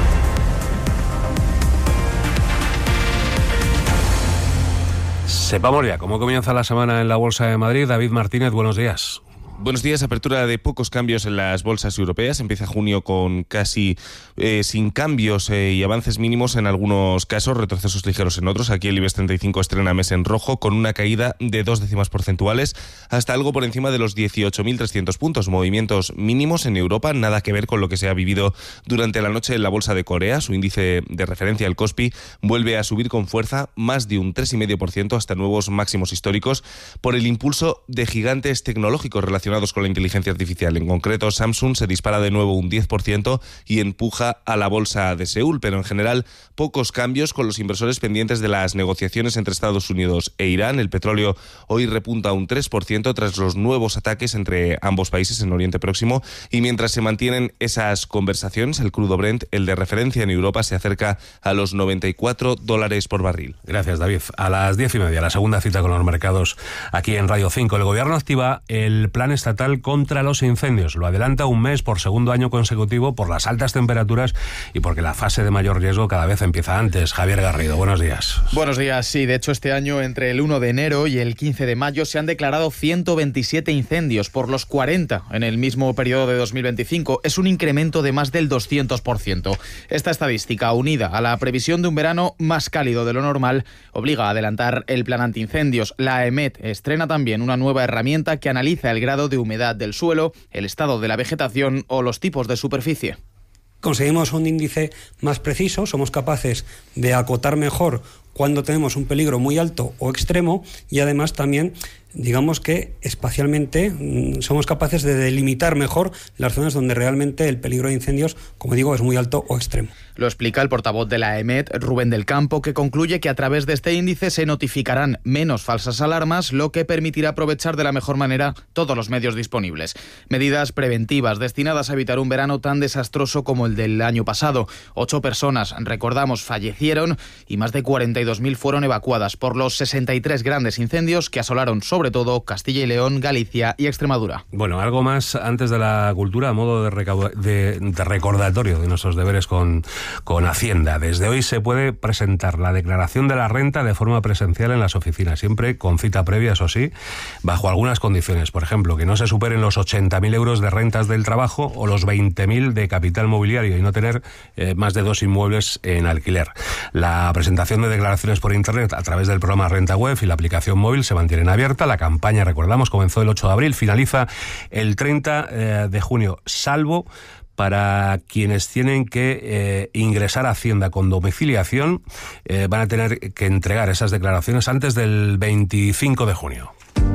Sepamos ya cómo comienza la semana en la Bolsa de Madrid. David Martínez, buenos días. Buenos días. Apertura de pocos cambios en las bolsas europeas. Empieza junio con casi eh, sin cambios eh, y avances mínimos en algunos casos, retrocesos ligeros en otros. Aquí el IBEX treinta y cinco estrena mes en rojo con una caída de dos décimas porcentuales hasta algo por encima de los dieciocho mil trescientos puntos. Movimientos mínimos en Europa, nada que ver con lo que se ha vivido durante la noche en la bolsa de Corea. Su índice de referencia, el Kospi, vuelve a subir con fuerza más de un tres coma cinco por ciento hasta nuevos máximos históricos por el impulso de gigantes tecnológicos relacionados con la inteligencia artificial. En concreto, Samsung se dispara de nuevo un diez por ciento y empuja a la bolsa de Seúl, pero en general pocos cambios con los inversores pendientes de las negociaciones entre Estados Unidos e Irán. El petróleo hoy repunta un tres por ciento tras los nuevos ataques entre ambos países en Oriente Próximo y mientras se mantienen esas conversaciones, el crudo Brent, el de referencia en Europa, se acerca a los noventa y cuatro dólares por barril. Gracias, David. A las diez y media, la segunda cita con los mercados aquí en Radio cinco. El Gobierno activa el plan estatal contra los incendios. Lo adelanta un mes por segundo año consecutivo por las altas temperaturas y porque la fase de mayor riesgo cada vez empieza antes. Javier Garrido, buenos días. Buenos días. Sí, de hecho este año entre el uno de enero y el quince de mayo se han declarado ciento veintisiete incendios por los cuarenta en el mismo periodo de dos mil veinticinco. Es un incremento de más del doscientos por ciento. Esta estadística, unida a la previsión de un verano más cálido de lo normal, obliga a adelantar el plan antiincendios. La EMET estrena también una nueva herramienta que analiza el grado de humedad del suelo, el estado de la vegetación o los tipos de superficie. Conseguimos un índice más preciso, somos capaces de acotar mejor cuando tenemos un peligro muy alto o extremo y además también, digamos que espacialmente mmm, somos capaces de delimitar mejor las zonas donde realmente el peligro de incendios, como digo, es muy alto o extremo. Lo explica el portavoz de la EMET, Rubén del Campo, que concluye que a través de este índice se notificarán menos falsas alarmas, lo que permitirá aprovechar de la mejor manera todos los medios disponibles. Medidas preventivas destinadas a evitar un verano tan desastroso como el del año pasado. Ocho personas, recordamos, fallecieron y más de cuarenta y dos mil fueron evacuadas por los sesenta y tres grandes incendios que asolaron sobre todo Castilla y León, Galicia y Extremadura. Bueno, algo más antes de la cultura a modo de, recau- de, de recordatorio de nuestros deberes con con Hacienda. Desde hoy se puede presentar la declaración de la renta de forma presencial en las oficinas, siempre con cita previa, eso sí, bajo algunas condiciones. Por ejemplo, que no se superen los ochenta mil euros de rentas del trabajo o los veinte mil de capital mobiliario y no tener eh, más de dos inmuebles en alquiler. La presentación de declaraciones por internet a través del programa Renta Web y la aplicación móvil se mantienen abierta. La campaña, recordamos, comenzó el ocho de abril, finaliza el treinta de junio, salvo para quienes tienen que eh, ingresar a Hacienda con domiciliación, eh, van a tener que entregar esas declaraciones antes del veinticinco de junio.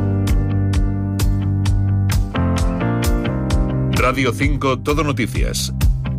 Radio cinco Todo Noticias.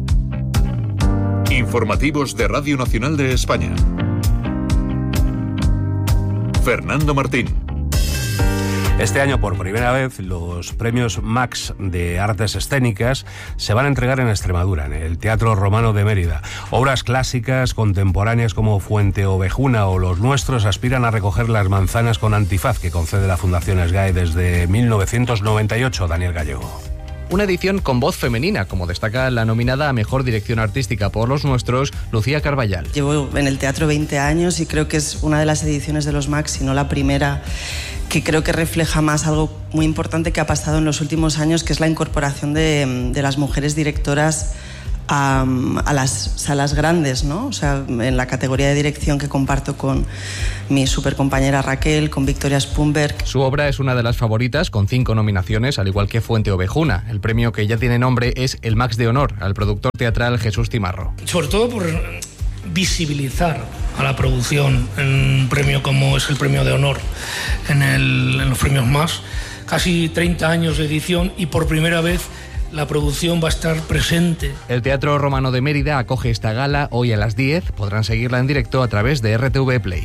Informativos de Radio Nacional de España. Fernando Martín. Este año, por primera vez, los premios Max de Artes Escénicas se van a entregar en Extremadura, en el Teatro Romano de Mérida. Obras clásicas, contemporáneas como Fuente Ovejuna o Los Nuestros aspiran a recoger las manzanas con antifaz que concede la Fundación SGAE desde mil novecientos noventa y ocho. Daniel Gallego. Una edición con voz femenina, como destaca la nominada a Mejor Dirección Artística por Los Nuestros, Lucía Carballal. Llevo en el teatro veinte años y creo que es una de las ediciones de los Max, si no la primera, que creo que refleja más algo muy importante que ha pasado en los últimos años, que es la incorporación de, de las mujeres directoras a, a las salas grandes, ¿no? O sea, en la categoría de dirección que comparto con mi supercompañera Raquel, con Victoria Spunberg. Su obra es una de las favoritas, con cinco nominaciones, al igual que Fuente Ovejuna. El premio, que ya tiene nombre, es el Max de Honor al productor teatral Jesús Timarro. Sobre todo por visibilizar a la producción en un premio como es el Premio de Honor en, el, en los premios Max. Casi treinta años de edición y por primera vez la producción va a estar presente. El Teatro Romano de Mérida acoge esta gala hoy a las diez. Podrán seguirla en directo a través de R T V Play.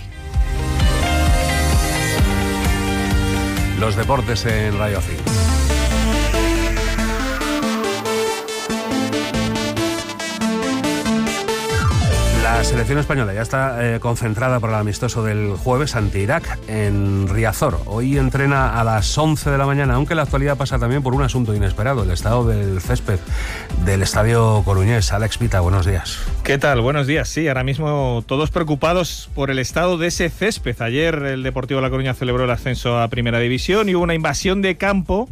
Los deportes en Radio cinco. La selección española ya está eh, concentrada para el amistoso del jueves ante Irak en Riazor. Hoy entrena a las once de la mañana, aunque la actualidad pasa también por un asunto inesperado, el estado del césped del Estadio Coruñés. Alex Pita, buenos días. ¿Qué tal? Buenos días. Sí, ahora mismo todos preocupados por el estado de ese césped. Ayer el Deportivo La Coruña celebró el ascenso a Primera División y hubo una invasión de campo.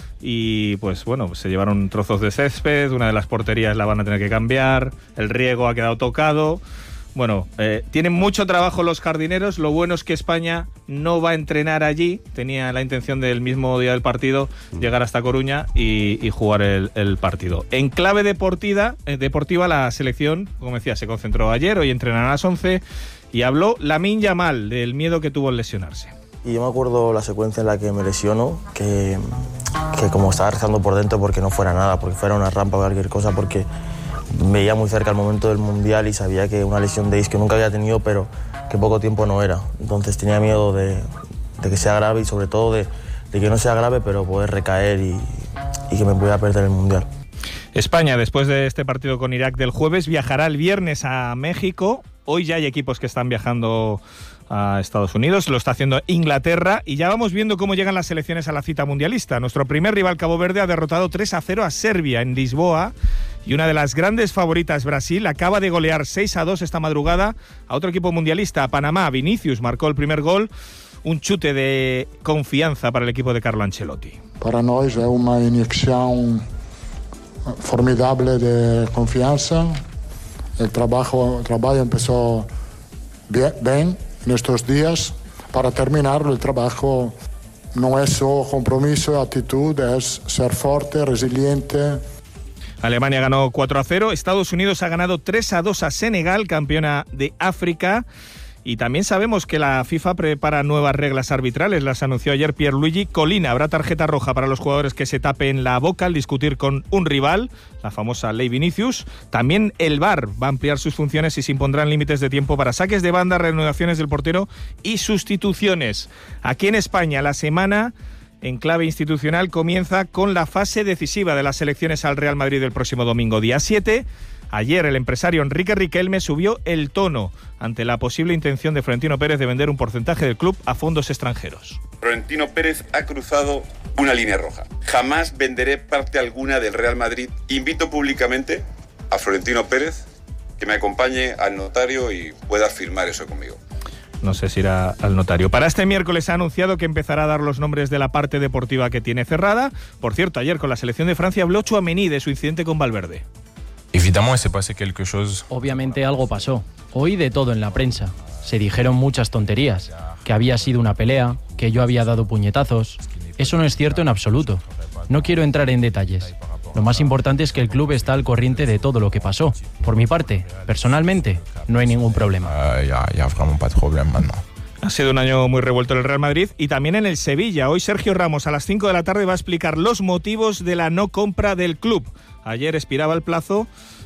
Y pues bueno, se llevaron trozos de césped, una de las porterías la van a tener que cambiar, el riego ha quedado tocado. Bueno, eh, tienen mucho trabajo los jardineros. Lo bueno es que España no va a entrenar allí. Tenía la intención del mismo día del partido llegar hasta Coruña y, y jugar el, el partido. En clave deportiva, eh, deportiva, la selección, como decía, se concentró ayer, hoy entrenan a las once y habló Lamine Yamal del miedo que tuvo en lesionarse. Y yo me acuerdo la secuencia en la que me lesiono, que, que como estaba rezando por dentro porque no fuera nada, porque fuera una rampa o cualquier cosa, porque veía muy cerca el momento del Mundial y sabía que una lesión de isquio nunca había tenido, pero que poco tiempo no era. Entonces tenía miedo de, de que sea grave y sobre todo de, de que no sea grave, pero poder recaer y, y que me pudiera perder el Mundial. España, después de este partido con Irak del jueves, viajará el viernes a México. Hoy ya hay equipos que están viajando a Estados Unidos, lo está haciendo Inglaterra y ya vamos viendo cómo llegan las selecciones a la cita mundialista. Nuestro primer rival, Cabo Verde, ha derrotado tres a cero a Serbia en Lisboa y una de las grandes favoritas, Brasil, acaba de golear seis a dos esta madrugada a otro equipo mundialista, a Panamá. Vinicius marcó el primer gol, un chute de confianza para el equipo de Carlo Ancelotti. Para nós é uma inyección formidable de confianza. El trabajo, el trabajo empezó bien, bien en estos días. Para terminarlo, el trabajo no es solo compromiso, actitud, es ser fuerte, resiliente. Alemania ganó cuatro a cero, Estados Unidos ha ganado tres a dos a Senegal, campeona de África. Y también sabemos que la FIFA prepara nuevas reglas arbitrales, las anunció ayer Pierluigi Collina. Habrá tarjeta roja para los jugadores que se tapen la boca al discutir con un rival, la famosa ley Vinicius. También el V A R va a ampliar sus funciones y se impondrán límites de tiempo para saques de banda, reanudaciones del portero y sustituciones. Aquí en España, la semana en clave institucional comienza con la fase decisiva de las elecciones al Real Madrid el próximo domingo, día siete. Ayer el empresario Enrique Riquelme subió el tono ante la posible intención de Florentino Pérez de vender un porcentaje del club a fondos extranjeros. Florentino Pérez ha cruzado una línea roja. Jamás venderé parte alguna del Real Madrid. Invito públicamente a Florentino Pérez que me acompañe al notario y pueda firmar eso conmigo. No sé si irá al notario. Para este miércoles ha anunciado que empezará a dar los nombres de la parte deportiva que tiene cerrada. Por cierto, ayer con la selección de Francia habló Tchouaméni de su incidente con Valverde. Obviamente algo pasó. Oí de todo en la prensa. Se dijeron muchas tonterías. Que había sido una pelea, que yo había dado puñetazos. Eso no es cierto en absoluto. No quiero entrar en detalles. Lo más importante es que el club está al corriente de todo lo que pasó. Por mi parte, personalmente, no hay ningún problema. Ha sido un año muy revuelto en el Real Madrid y también en el Sevilla. Hoy Sergio Ramos a las cinco de la tarde va a explicar los motivos de la no compra del club. Ayer expiraba el plazo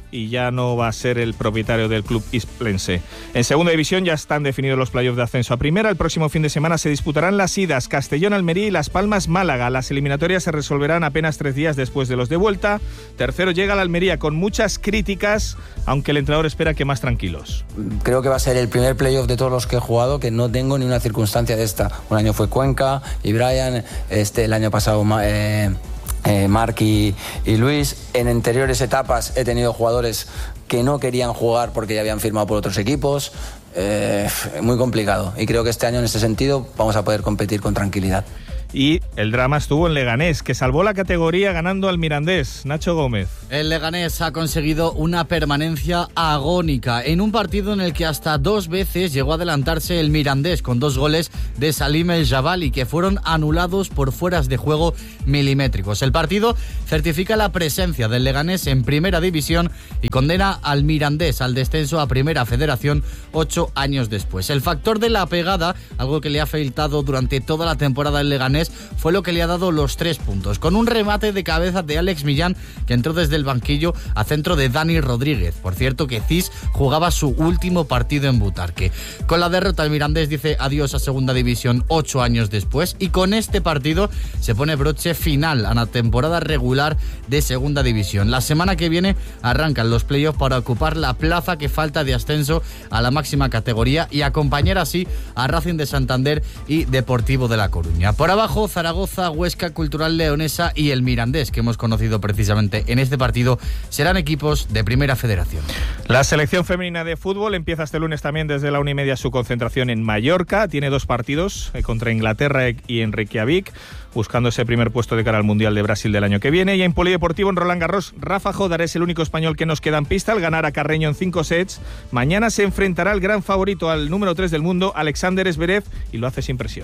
y ya no va a ser el propietario del club hisplense. En segunda división ya están definidos los playoffs de ascenso a primera. El próximo fin de semana se disputarán las idas Castellón-Almería y Las Palmas-Málaga. Las eliminatorias se resolverán apenas tres días después de los de vuelta. Tercero llega la Almería con muchas críticas, aunque el entrenador espera que más tranquilos. Creo que va a ser el primer playoff de todos los que he jugado que no tengo ni una circunstancia de esta. Un año fue Cuenca y Brian, este, el año pasado eh, eh, Marc y, y Luis. En anteriores etapas he tenido jugadores que no querían jugar porque ya habían firmado por otros equipos. Eh, muy complicado, y creo que este año en ese sentido vamos a poder competir con tranquilidad. Y el drama estuvo en Leganés, que salvó la categoría ganando al Mirandés. Nacho Gómez. El Leganés ha conseguido una permanencia agónica en un partido en el que hasta dos veces llegó a adelantarse el Mirandés con dos goles de Salim El Jabali, que fueron anulados por fueras de juego milimétricos. El partido certifica la presencia del Leganés en Primera División y condena al Mirandés al descenso a Primera Federación ocho años después. El factor de la pegada, algo que le ha faltado durante toda la temporada el Leganés, fue lo que le ha dado los tres puntos, con un remate de cabeza de Alex Millán, que entró desde el banquillo a centro de Dani Rodríguez. Por cierto, que Cis jugaba su último partido en Butarque. Con la derrota, el Mirandés dice adiós a Segunda División ocho años después, y con este partido se pone broche final a la temporada regular de Segunda División. La semana que viene arrancan los playoffs para ocupar la plaza que falta de ascenso a la máxima categoría y acompañar así a Racing de Santander y Deportivo de La Coruña. Por abajo, Zaragoza, Huesca, Cultural Leonesa y el Mirandés, que hemos conocido precisamente en este partido, serán equipos de Primera Federación. La selección femenina de fútbol empieza este lunes también desde la una y media su concentración en Mallorca. Tiene dos partidos eh, contra Inglaterra y en Reykjavik, buscando ese primer puesto de cara al Mundial de Brasil del año que viene. Y en Polideportivo, en Roland Garros, Rafa Jodar es el único español que nos queda en pista al ganar a Carreño en cinco sets. Mañana se enfrentará al gran favorito, al número tres del mundo, Alexander Zverev, y lo hace sin presión.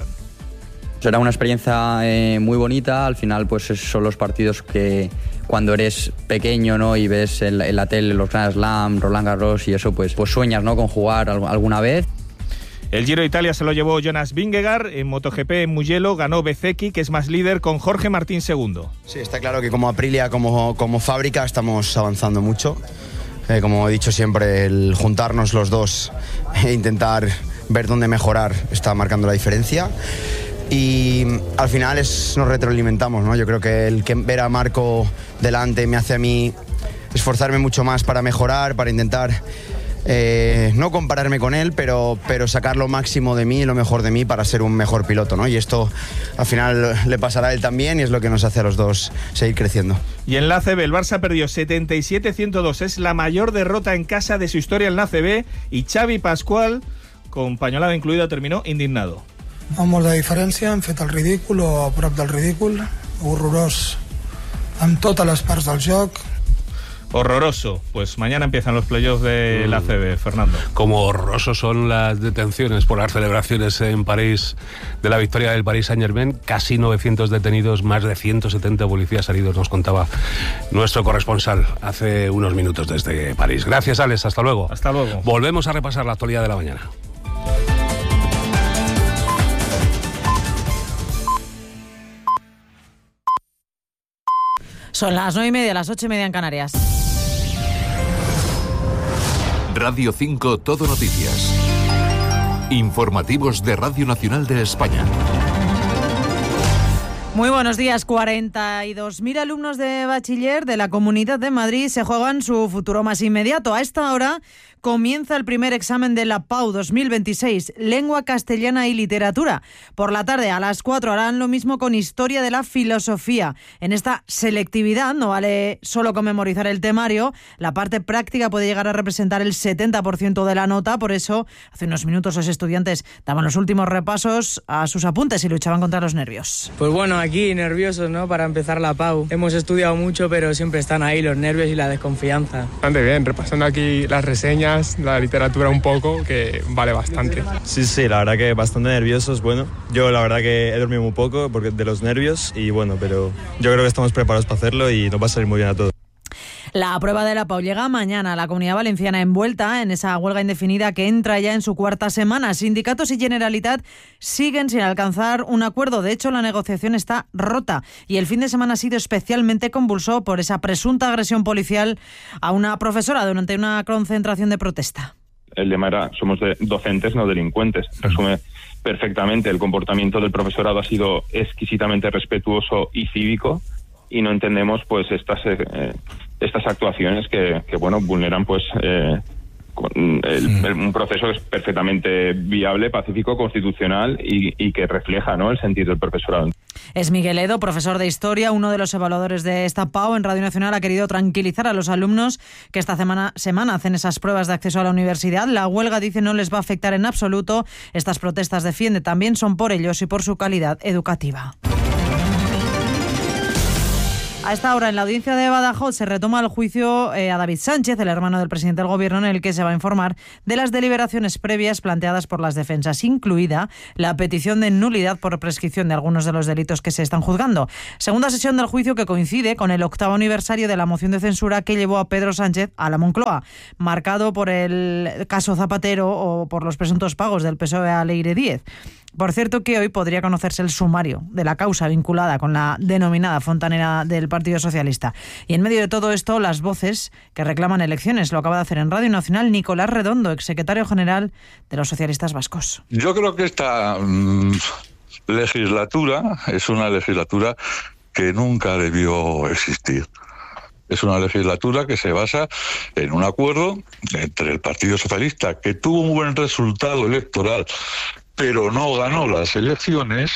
Será una experiencia eh, muy bonita. Al final, pues son los partidos que cuando eres pequeño, ¿no?, y ves en, en la tele los Grand Slam, Roland Garros y eso, pues, pues sueñas, ¿no?, con jugar alguna vez. El Giro de Italia se lo llevó Jonas Vingegaard. En MotoGP en Mugello ganó Bezzecchi, que es más líder, con Jorge Martín segundo. Sí, está claro que como Aprilia, como, como fábrica, estamos avanzando mucho. Eh, como he dicho siempre, el juntarnos los dos e intentar ver dónde mejorar está marcando la diferencia. Y al final es, nos retroalimentamos, ¿no? Yo creo que el que ver a Marco delante me hace a mí esforzarme mucho más para mejorar, para intentar eh, no compararme con él, pero, pero sacar lo máximo de mí, lo mejor de mí para ser un mejor piloto, ¿no? Y esto al final le pasará a él también y es lo que nos hace a los dos seguir creciendo. Y en la A C B el Barça perdió setenta y siete a ciento dos, es la mayor derrota en casa de su historia en la A C B, y Xavi Pascual, con pañolada incluida, terminó indignado. Amb molta diferència, hem fet el ridícul o a prop del ridícul, horrorós amb totes les parts del joc. Horroroso. Pues mañana empiezan los playoffs de la A C B, Fernando. Como horrorosos son las detenciones por las celebraciones en París de la victoria del Paris Saint-Germain. Casi novecientos detenidos, más de ciento setenta policías heridos, nos contaba nuestro corresponsal hace unos minutos desde París. Gracias, Alex. Hasta luego. Hasta luego. Volvemos a repasar la actualidad de la mañana. Son las nueve y media, las ocho y media en Canarias. Radio cinco Todo Noticias. Informativos de Radio Nacional de España. Muy buenos días. cuarenta y dos mil alumnos de bachiller de la Comunidad de Madrid se juegan su futuro más inmediato. A esta hora comienza el primer examen de la P A U dos mil veintiséis, Lengua Castellana y Literatura. Por la tarde, a las cuatro, harán lo mismo con Historia de la Filosofía. En esta selectividad no vale solo con memorizar el temario, la parte práctica puede llegar a representar el setenta por ciento de la nota. Por eso, hace unos minutos los estudiantes daban los últimos repasos a sus apuntes y luchaban contra los nervios. Pues bueno, aquí nerviosos, ¿no?, para empezar la P A U. Hemos estudiado mucho, pero siempre están ahí los nervios y la desconfianza. Bastante bien, repasando aquí las reseñas, la literatura un poco, que vale bastante. Sí, sí, la verdad que bastante nerviosos. Bueno, yo la verdad que he dormido muy poco porque de los nervios y bueno, pero yo creo que estamos preparados para hacerlo y nos va a salir muy bien a todos. La prueba de la Pau llega mañana. La Comunidad Valenciana envuelta en esa huelga indefinida que entra ya en su cuarta semana. Sindicatos y Generalitat siguen sin alcanzar un acuerdo. De hecho, la negociación está rota y el fin de semana ha sido especialmente convulso por esa presunta agresión policial a una profesora durante una concentración de protesta. El lema era, somos de docentes, no delincuentes. Resume perfectamente. El comportamiento del profesorado ha sido exquisitamente respetuoso y cívico, y no entendemos pues estas eh, estas actuaciones que, que bueno vulneran pues eh, el, el, un proceso que es perfectamente viable, pacífico, constitucional y, y que refleja, ¿no?, el sentir del profesorado. Es Miguel Edo, profesor de Historia, uno de los evaluadores de esta Pau. En Radio Nacional ha querido tranquilizar a los alumnos que esta semana, semana hacen esas pruebas de acceso a la universidad. La huelga, dice, no les va a afectar en absoluto. Estas protestas, defiende, también son por ellos y por su calidad educativa. A esta hora, en la audiencia de Badajoz, se retoma el juicio eh, a David Sánchez, el hermano del presidente del Gobierno, en el que se va a informar de las deliberaciones previas planteadas por las defensas, incluida la petición de nulidad por prescripción de algunos de los delitos que se están juzgando. Segunda sesión del juicio que coincide con el octavo aniversario de la moción de censura que llevó a Pedro Sánchez a la Moncloa, marcado por el caso Zapatero o por los presuntos pagos del P S O E a Leire Díez. Por cierto, que hoy podría conocerse el sumario de la causa vinculada con la denominada fontanera del Partido Socialista. Y en medio de todo esto, las voces que reclaman elecciones. Lo acaba de hacer en Radio Nacional Nicolás Redondo, exsecretario general de los socialistas vascos. Yo creo que esta mmm, legislatura es una legislatura que nunca debió existir. Es una legislatura que se basa en un acuerdo entre el Partido Socialista, que tuvo un buen resultado electoral, pero no ganó las elecciones.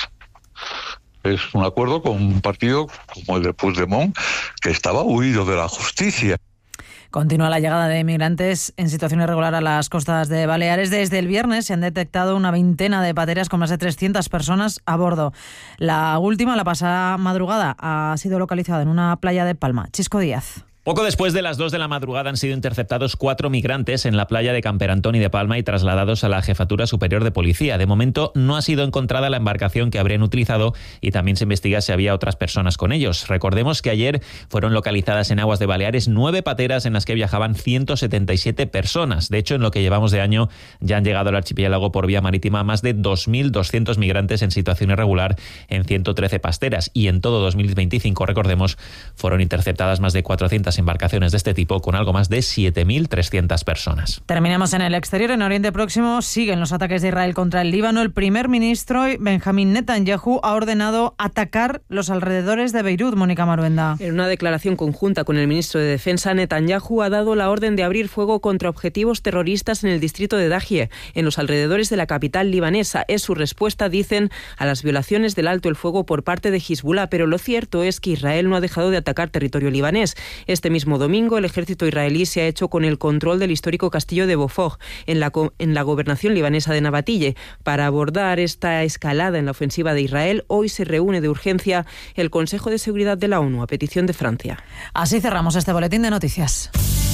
Es un acuerdo con un partido como el de Puigdemont, que estaba huido de la justicia. Continúa la llegada de inmigrantes en situación irregular a las costas de Baleares. Desde el viernes se han detectado una veintena de pateras con más de trescientas personas a bordo. La última, la pasada madrugada, ha sido localizada en una playa de Palma. Chisco Díaz. Poco después de las dos de la madrugada han sido interceptados cuatro migrantes en la playa de Camperantón y de Palma y trasladados a la Jefatura Superior de Policía. De momento no ha sido encontrada la embarcación que habrían utilizado y también se investiga si había otras personas con ellos. Recordemos que ayer fueron localizadas en aguas de Baleares nueve pateras en las que viajaban ciento setenta y siete personas. De hecho, en lo que llevamos de año ya han llegado al archipiélago por vía marítima más de dos mil doscientos migrantes en situación irregular en ciento trece pasteras. Y en todo dos mil veinticinco, recordemos, fueron interceptadas más de cuatrocientas embarcaciones de este tipo con algo más de siete mil trescientas personas. Terminamos en el exterior. En Oriente Próximo siguen los ataques de Israel contra el Líbano. El primer ministro Benjamín Netanyahu ha ordenado atacar los alrededores de Beirut. Mónica Maruenda. En una declaración conjunta con el ministro de Defensa, Netanyahu ha dado la orden de abrir fuego contra objetivos terroristas en el distrito de Dahie, en los alrededores de la capital libanesa. Es su respuesta, dicen, a las violaciones del alto el fuego por parte de Hezbollah, pero lo cierto es que Israel no ha dejado de atacar territorio libanés. Este mismo domingo, el ejército israelí se ha hecho con el control del histórico castillo de Bofog, en la, en la gobernación libanesa de Nabatille. Para abordar esta escalada en la ofensiva de Israel, hoy se reúne de urgencia el Consejo de Seguridad de la ONU, a petición de Francia. Así cerramos este boletín de noticias.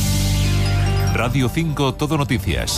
Radio cinco Todo Noticias.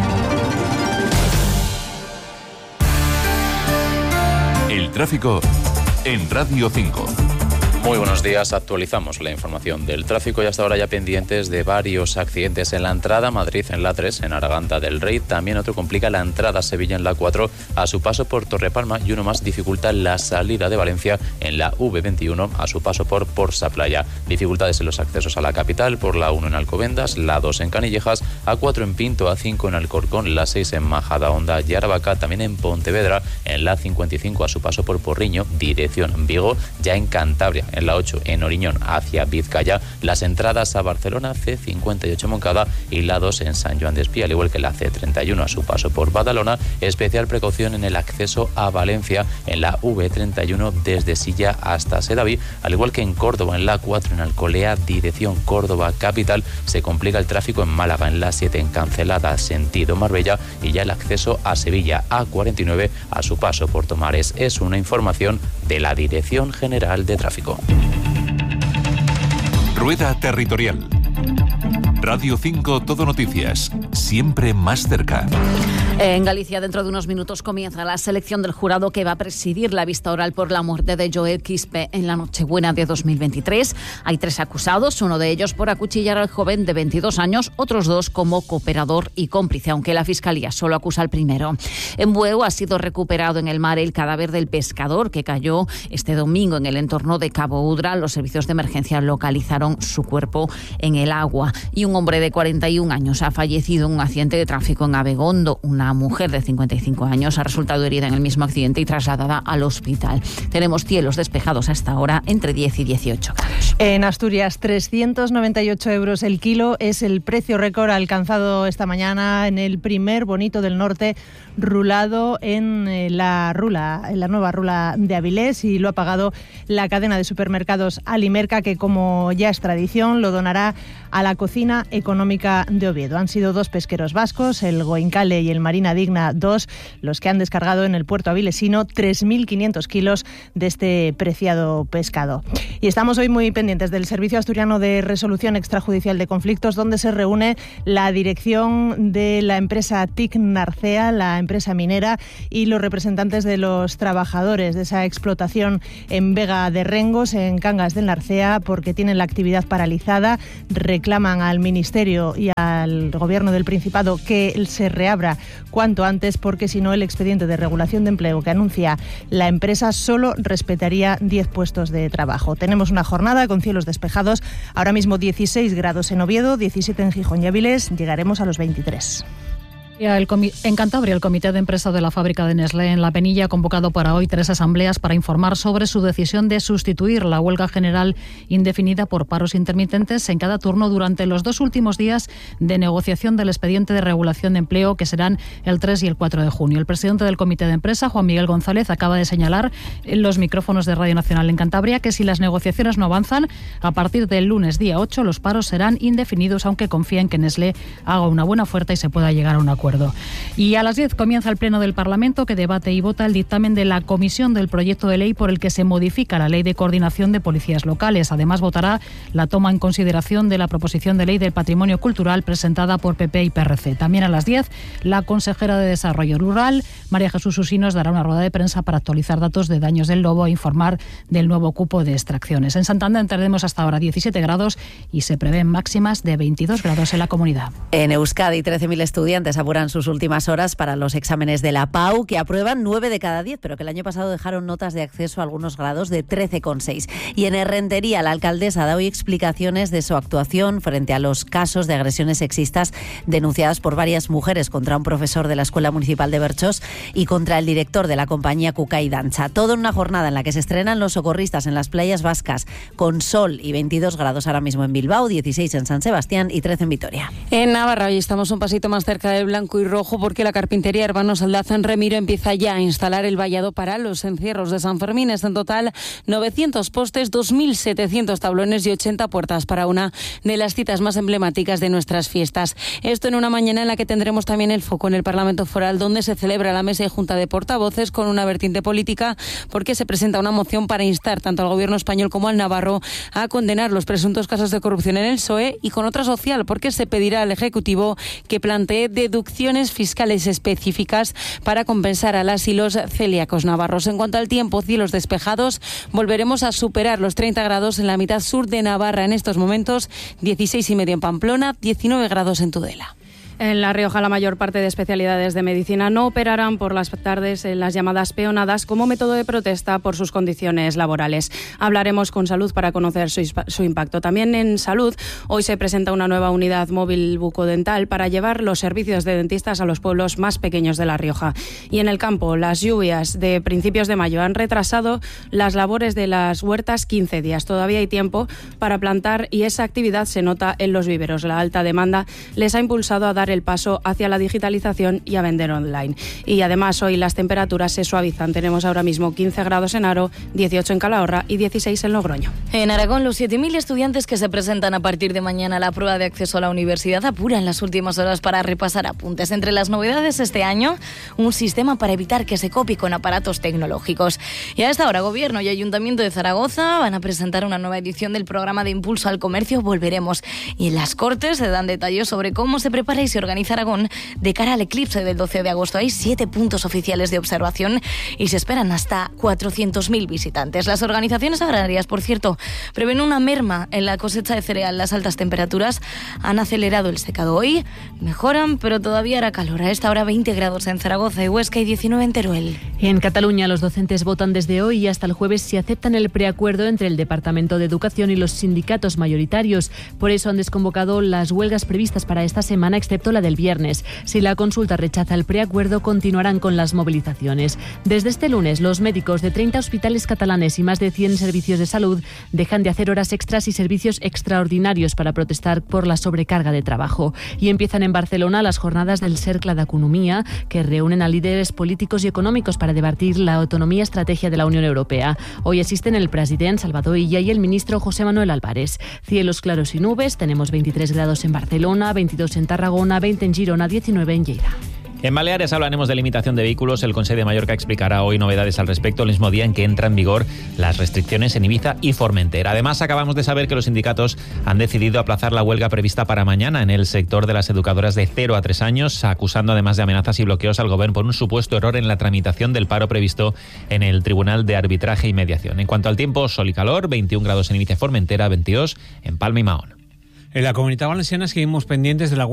El tráfico en Radio cinco. Muy buenos días, actualizamos la información del tráfico y hasta ahora ya pendientes de varios accidentes en la entrada a Madrid en la tres, en Arganda del Rey. También otro complica la entrada a Sevilla en la cuatro a su paso por Torrepalma y uno más dificulta la salida de Valencia en la V veintiuno a su paso por Porsa Playa. Dificultades en los accesos a la capital por la uno en Alcobendas, la dos en Canillejas, A cuatro en Pinto, A cinco en Alcorcón, la seis en Majadahonda y Aravaca, también en Pontevedra en la cincuenta y cinco a su paso por Porriño, dirección Vigo, ya en Cantabria en la ocho en Oriñón hacia Vizcaya, las entradas a Barcelona C cincuenta y ocho Moncada y la dos en San Joan de Espí, al igual que la C treinta y uno a su paso por Badalona. Especial precaución en el acceso a Valencia en la V treinta y uno desde Silla hasta Sedaví, al igual que en Córdoba en la cuatro en Alcolea, dirección Córdoba capital. Se complica el tráfico en Málaga en la siete en Cancelada sentido Marbella y ya el acceso a Sevilla A cuarenta y nueve a su paso por Tomares. Es una información de la Dirección General de Tráfico. Rueda Territorial. Radio cinco Todo Noticias, siempre más cerca. En Galicia, dentro de unos minutos, comienza la selección del jurado que va a presidir la vista oral por la muerte de Joel Quispe en la Nochebuena de dos mil veintitrés. Hay tres acusados, uno de ellos por acuchillar al joven de veintidós años, otros dos como cooperador y cómplice, aunque la Fiscalía solo acusa al primero. En Bueu ha sido recuperado en el mar el cadáver del pescador que cayó este domingo en el entorno de Cabo Udra. Los servicios de emergencia localizaron su cuerpo en el agua. Y un hombre de cuarenta y un años ha fallecido en un accidente de tráfico en Abegondo. Una mujer de cincuenta y cinco años ha resultado herida en el mismo accidente y trasladada al hospital. Tenemos cielos despejados a esta hora entre diez y dieciocho grados. En Asturias, trescientos noventa y ocho euros el kilo es el precio récord alcanzado esta mañana en el primer bonito del norte rulado en la rula, en la nueva rula de Avilés, y lo ha pagado la cadena de supermercados Alimerca, que como ya es tradición lo donará a la cocina económica de Oviedo. Han sido dos pesqueros vascos, el Goincale y el Marina Digna dos, los que han descargado en el puerto avilesino tres mil quinientos kilos de este preciado pescado. Y estamos hoy muy pendientes del Servicio Asturiano de Resolución Extrajudicial de Conflictos, donde se reúne la dirección de la empresa T I C Narcea, la empresa minera, y los representantes de los trabajadores de esa explotación en Vega de Rengos, en Cangas del Narcea, porque tienen la actividad paralizada. Reclaman al Ministerio y al Gobierno del Principado que se reabra cuanto antes, porque si no el expediente de regulación de empleo que anuncia la empresa solo respetaría diez puestos de trabajo. Tenemos una jornada con cielos despejados, ahora mismo dieciséis grados en Oviedo, diecisiete en Gijón y Avilés, llegaremos a los veintitrés. El comi- en Cantabria, el Comité de Empresa de la fábrica de Nestlé en La Penilla ha convocado para hoy tres asambleas para informar sobre su decisión de sustituir la huelga general indefinida por paros intermitentes en cada turno durante los dos últimos días de negociación del expediente de regulación de empleo, que serán el tres y el cuatro de junio. El presidente del Comité de Empresa, Juan Miguel González, acaba de señalar en los micrófonos de Radio Nacional en Cantabria que si las negociaciones no avanzan, a partir del lunes día ocho los paros serán indefinidos, aunque confía en que Nestlé haga una buena oferta y se pueda llegar a un acuerdo. Y a las diez comienza el Pleno del Parlamento, que debate y vota el dictamen de la Comisión del proyecto de ley por el que se modifica la Ley de Coordinación de Policías Locales. Además, votará la toma en consideración de la proposición de ley del patrimonio cultural presentada por P P y P R C. También a las diez, la consejera de Desarrollo Rural, María Jesús Usinos, dará una rueda de prensa para actualizar datos de daños del lobo e informar del nuevo cupo de extracciones. En Santander tendremos hasta ahora diecisiete grados y se prevén máximas de veintidós grados en la comunidad. En Euskadi, trece mil estudiantes apuran sus últimas horas para los exámenes de la P A U, que aprueban nueve de cada diez, pero que el año pasado dejaron notas de acceso a algunos grados de trece coma seis. Y en Errentería, la alcaldesa da hoy explicaciones de su actuación frente a los casos de agresiones sexistas denunciadas por varias mujeres contra un profesor de la Escuela Municipal de Berchós y contra el director de la compañía Cucay Dancha. Todo en una jornada en la que se estrenan los socorristas en las playas vascas, con sol y veintidós grados ahora mismo en Bilbao, dieciséis en San Sebastián y trece en Vitoria. En Navarra hoy estamos un pasito más cerca del blanco y rojo, porque la carpintería Hermanos Aldaz en Remiro empieza ya a instalar el vallado para los encierros de San Fermín. Es en total novecientos postes, dos mil setecientos tablones y ochenta puertas para una de las citas más emblemáticas de nuestras fiestas. Esto en una mañana en la que tendremos también el foco en el Parlamento Foral, donde se celebra la mesa y junta de portavoces con una vertiente política, porque se presenta una moción para instar tanto al gobierno español como al navarro a condenar los presuntos casos de corrupción en el P S O E, y con otra social, porque se pedirá al Ejecutivo que plantee deducciones fiscales específicas para compensar a las y los celíacos navarros. En cuanto al tiempo, cielos despejados, volveremos a superar los treinta grados en la mitad sur de Navarra en estos momentos, dieciséis y medio en Pamplona, diecinueve grados en Tudela. En La Rioja, la mayor parte de especialidades de medicina no operarán por las tardes en las llamadas peonadas como método de protesta por sus condiciones laborales. Hablaremos con Salud para conocer su, su impacto. También en Salud, hoy se presenta una nueva unidad móvil bucodental para llevar los servicios de dentistas a los pueblos más pequeños de La Rioja. Y en el campo, las lluvias de principios de mayo han retrasado las labores de las huertas quince días. Todavía hay tiempo para plantar y esa actividad se nota en los viveros. La alta demanda les ha impulsado a dar el paso hacia la digitalización y a vender online. Y además hoy las temperaturas se suavizan. Tenemos ahora mismo quince grados en Aro, dieciocho en Calahorra y dieciséis en Logroño. En Aragón, los siete mil estudiantes que se presentan a partir de mañana a la prueba de acceso a la universidad apuran las últimas horas para repasar apuntes. Entre las novedades este año, un sistema para evitar que se copie con aparatos tecnológicos. Y a esta hora, Gobierno y Ayuntamiento de Zaragoza van a presentar una nueva edición del programa de impulso al comercio Volveremos. Y en las Cortes se dan detalles sobre cómo se prepara y se organiza Aragón de cara al eclipse del doce de agosto. Hay siete puntos oficiales de observación y se esperan hasta cuatrocientos mil visitantes. Las organizaciones agrarias, por cierto, prevén una merma en la cosecha de cereal. Las altas temperaturas han acelerado el secado. Hoy mejoran, pero todavía hará calor. A esta hora veinte grados en Zaragoza y Huesca y diecinueve en Teruel. En Cataluña los docentes votan desde hoy y hasta el jueves si aceptan el preacuerdo entre el Departamento de Educación y los sindicatos mayoritarios. Por eso han desconvocado las huelgas previstas para esta semana, excepto la del viernes. Si la consulta rechaza el preacuerdo, continuarán con las movilizaciones. Desde este lunes, los médicos de treinta hospitales catalanes y más de cien servicios de salud dejan de hacer horas extras y servicios extraordinarios para protestar por la sobrecarga de trabajo. Y empiezan en Barcelona las jornadas del Cercle d'Economia, que reúnen a líderes políticos y económicos para debatir la autonomía estrategia de la Unión Europea. Hoy asisten el presidente Salvador Illa y el ministro José Manuel Álvarez. Cielos claros y nubes, tenemos veintitrés grados en Barcelona, veintidós en Tarragona, veinte en Girona, diecinueve en Lleida. En Baleares hablaremos de limitación de vehículos. El Consell de Mallorca explicará hoy novedades al respecto, el mismo día en que entran en vigor las restricciones en Ibiza y Formentera. Además, acabamos de saber que los sindicatos han decidido aplazar la huelga prevista para mañana en el sector de las educadoras de cero a tres años, acusando además de amenazas y bloqueos al Gobierno por un supuesto error en la tramitación del paro previsto en el Tribunal de Arbitraje y Mediación. En cuanto al tiempo, sol y calor, veintiún grados en Ibiza y Formentera, veintidós en Palma y Mahón. En la Comunitat Valenciana seguimos pendientes de la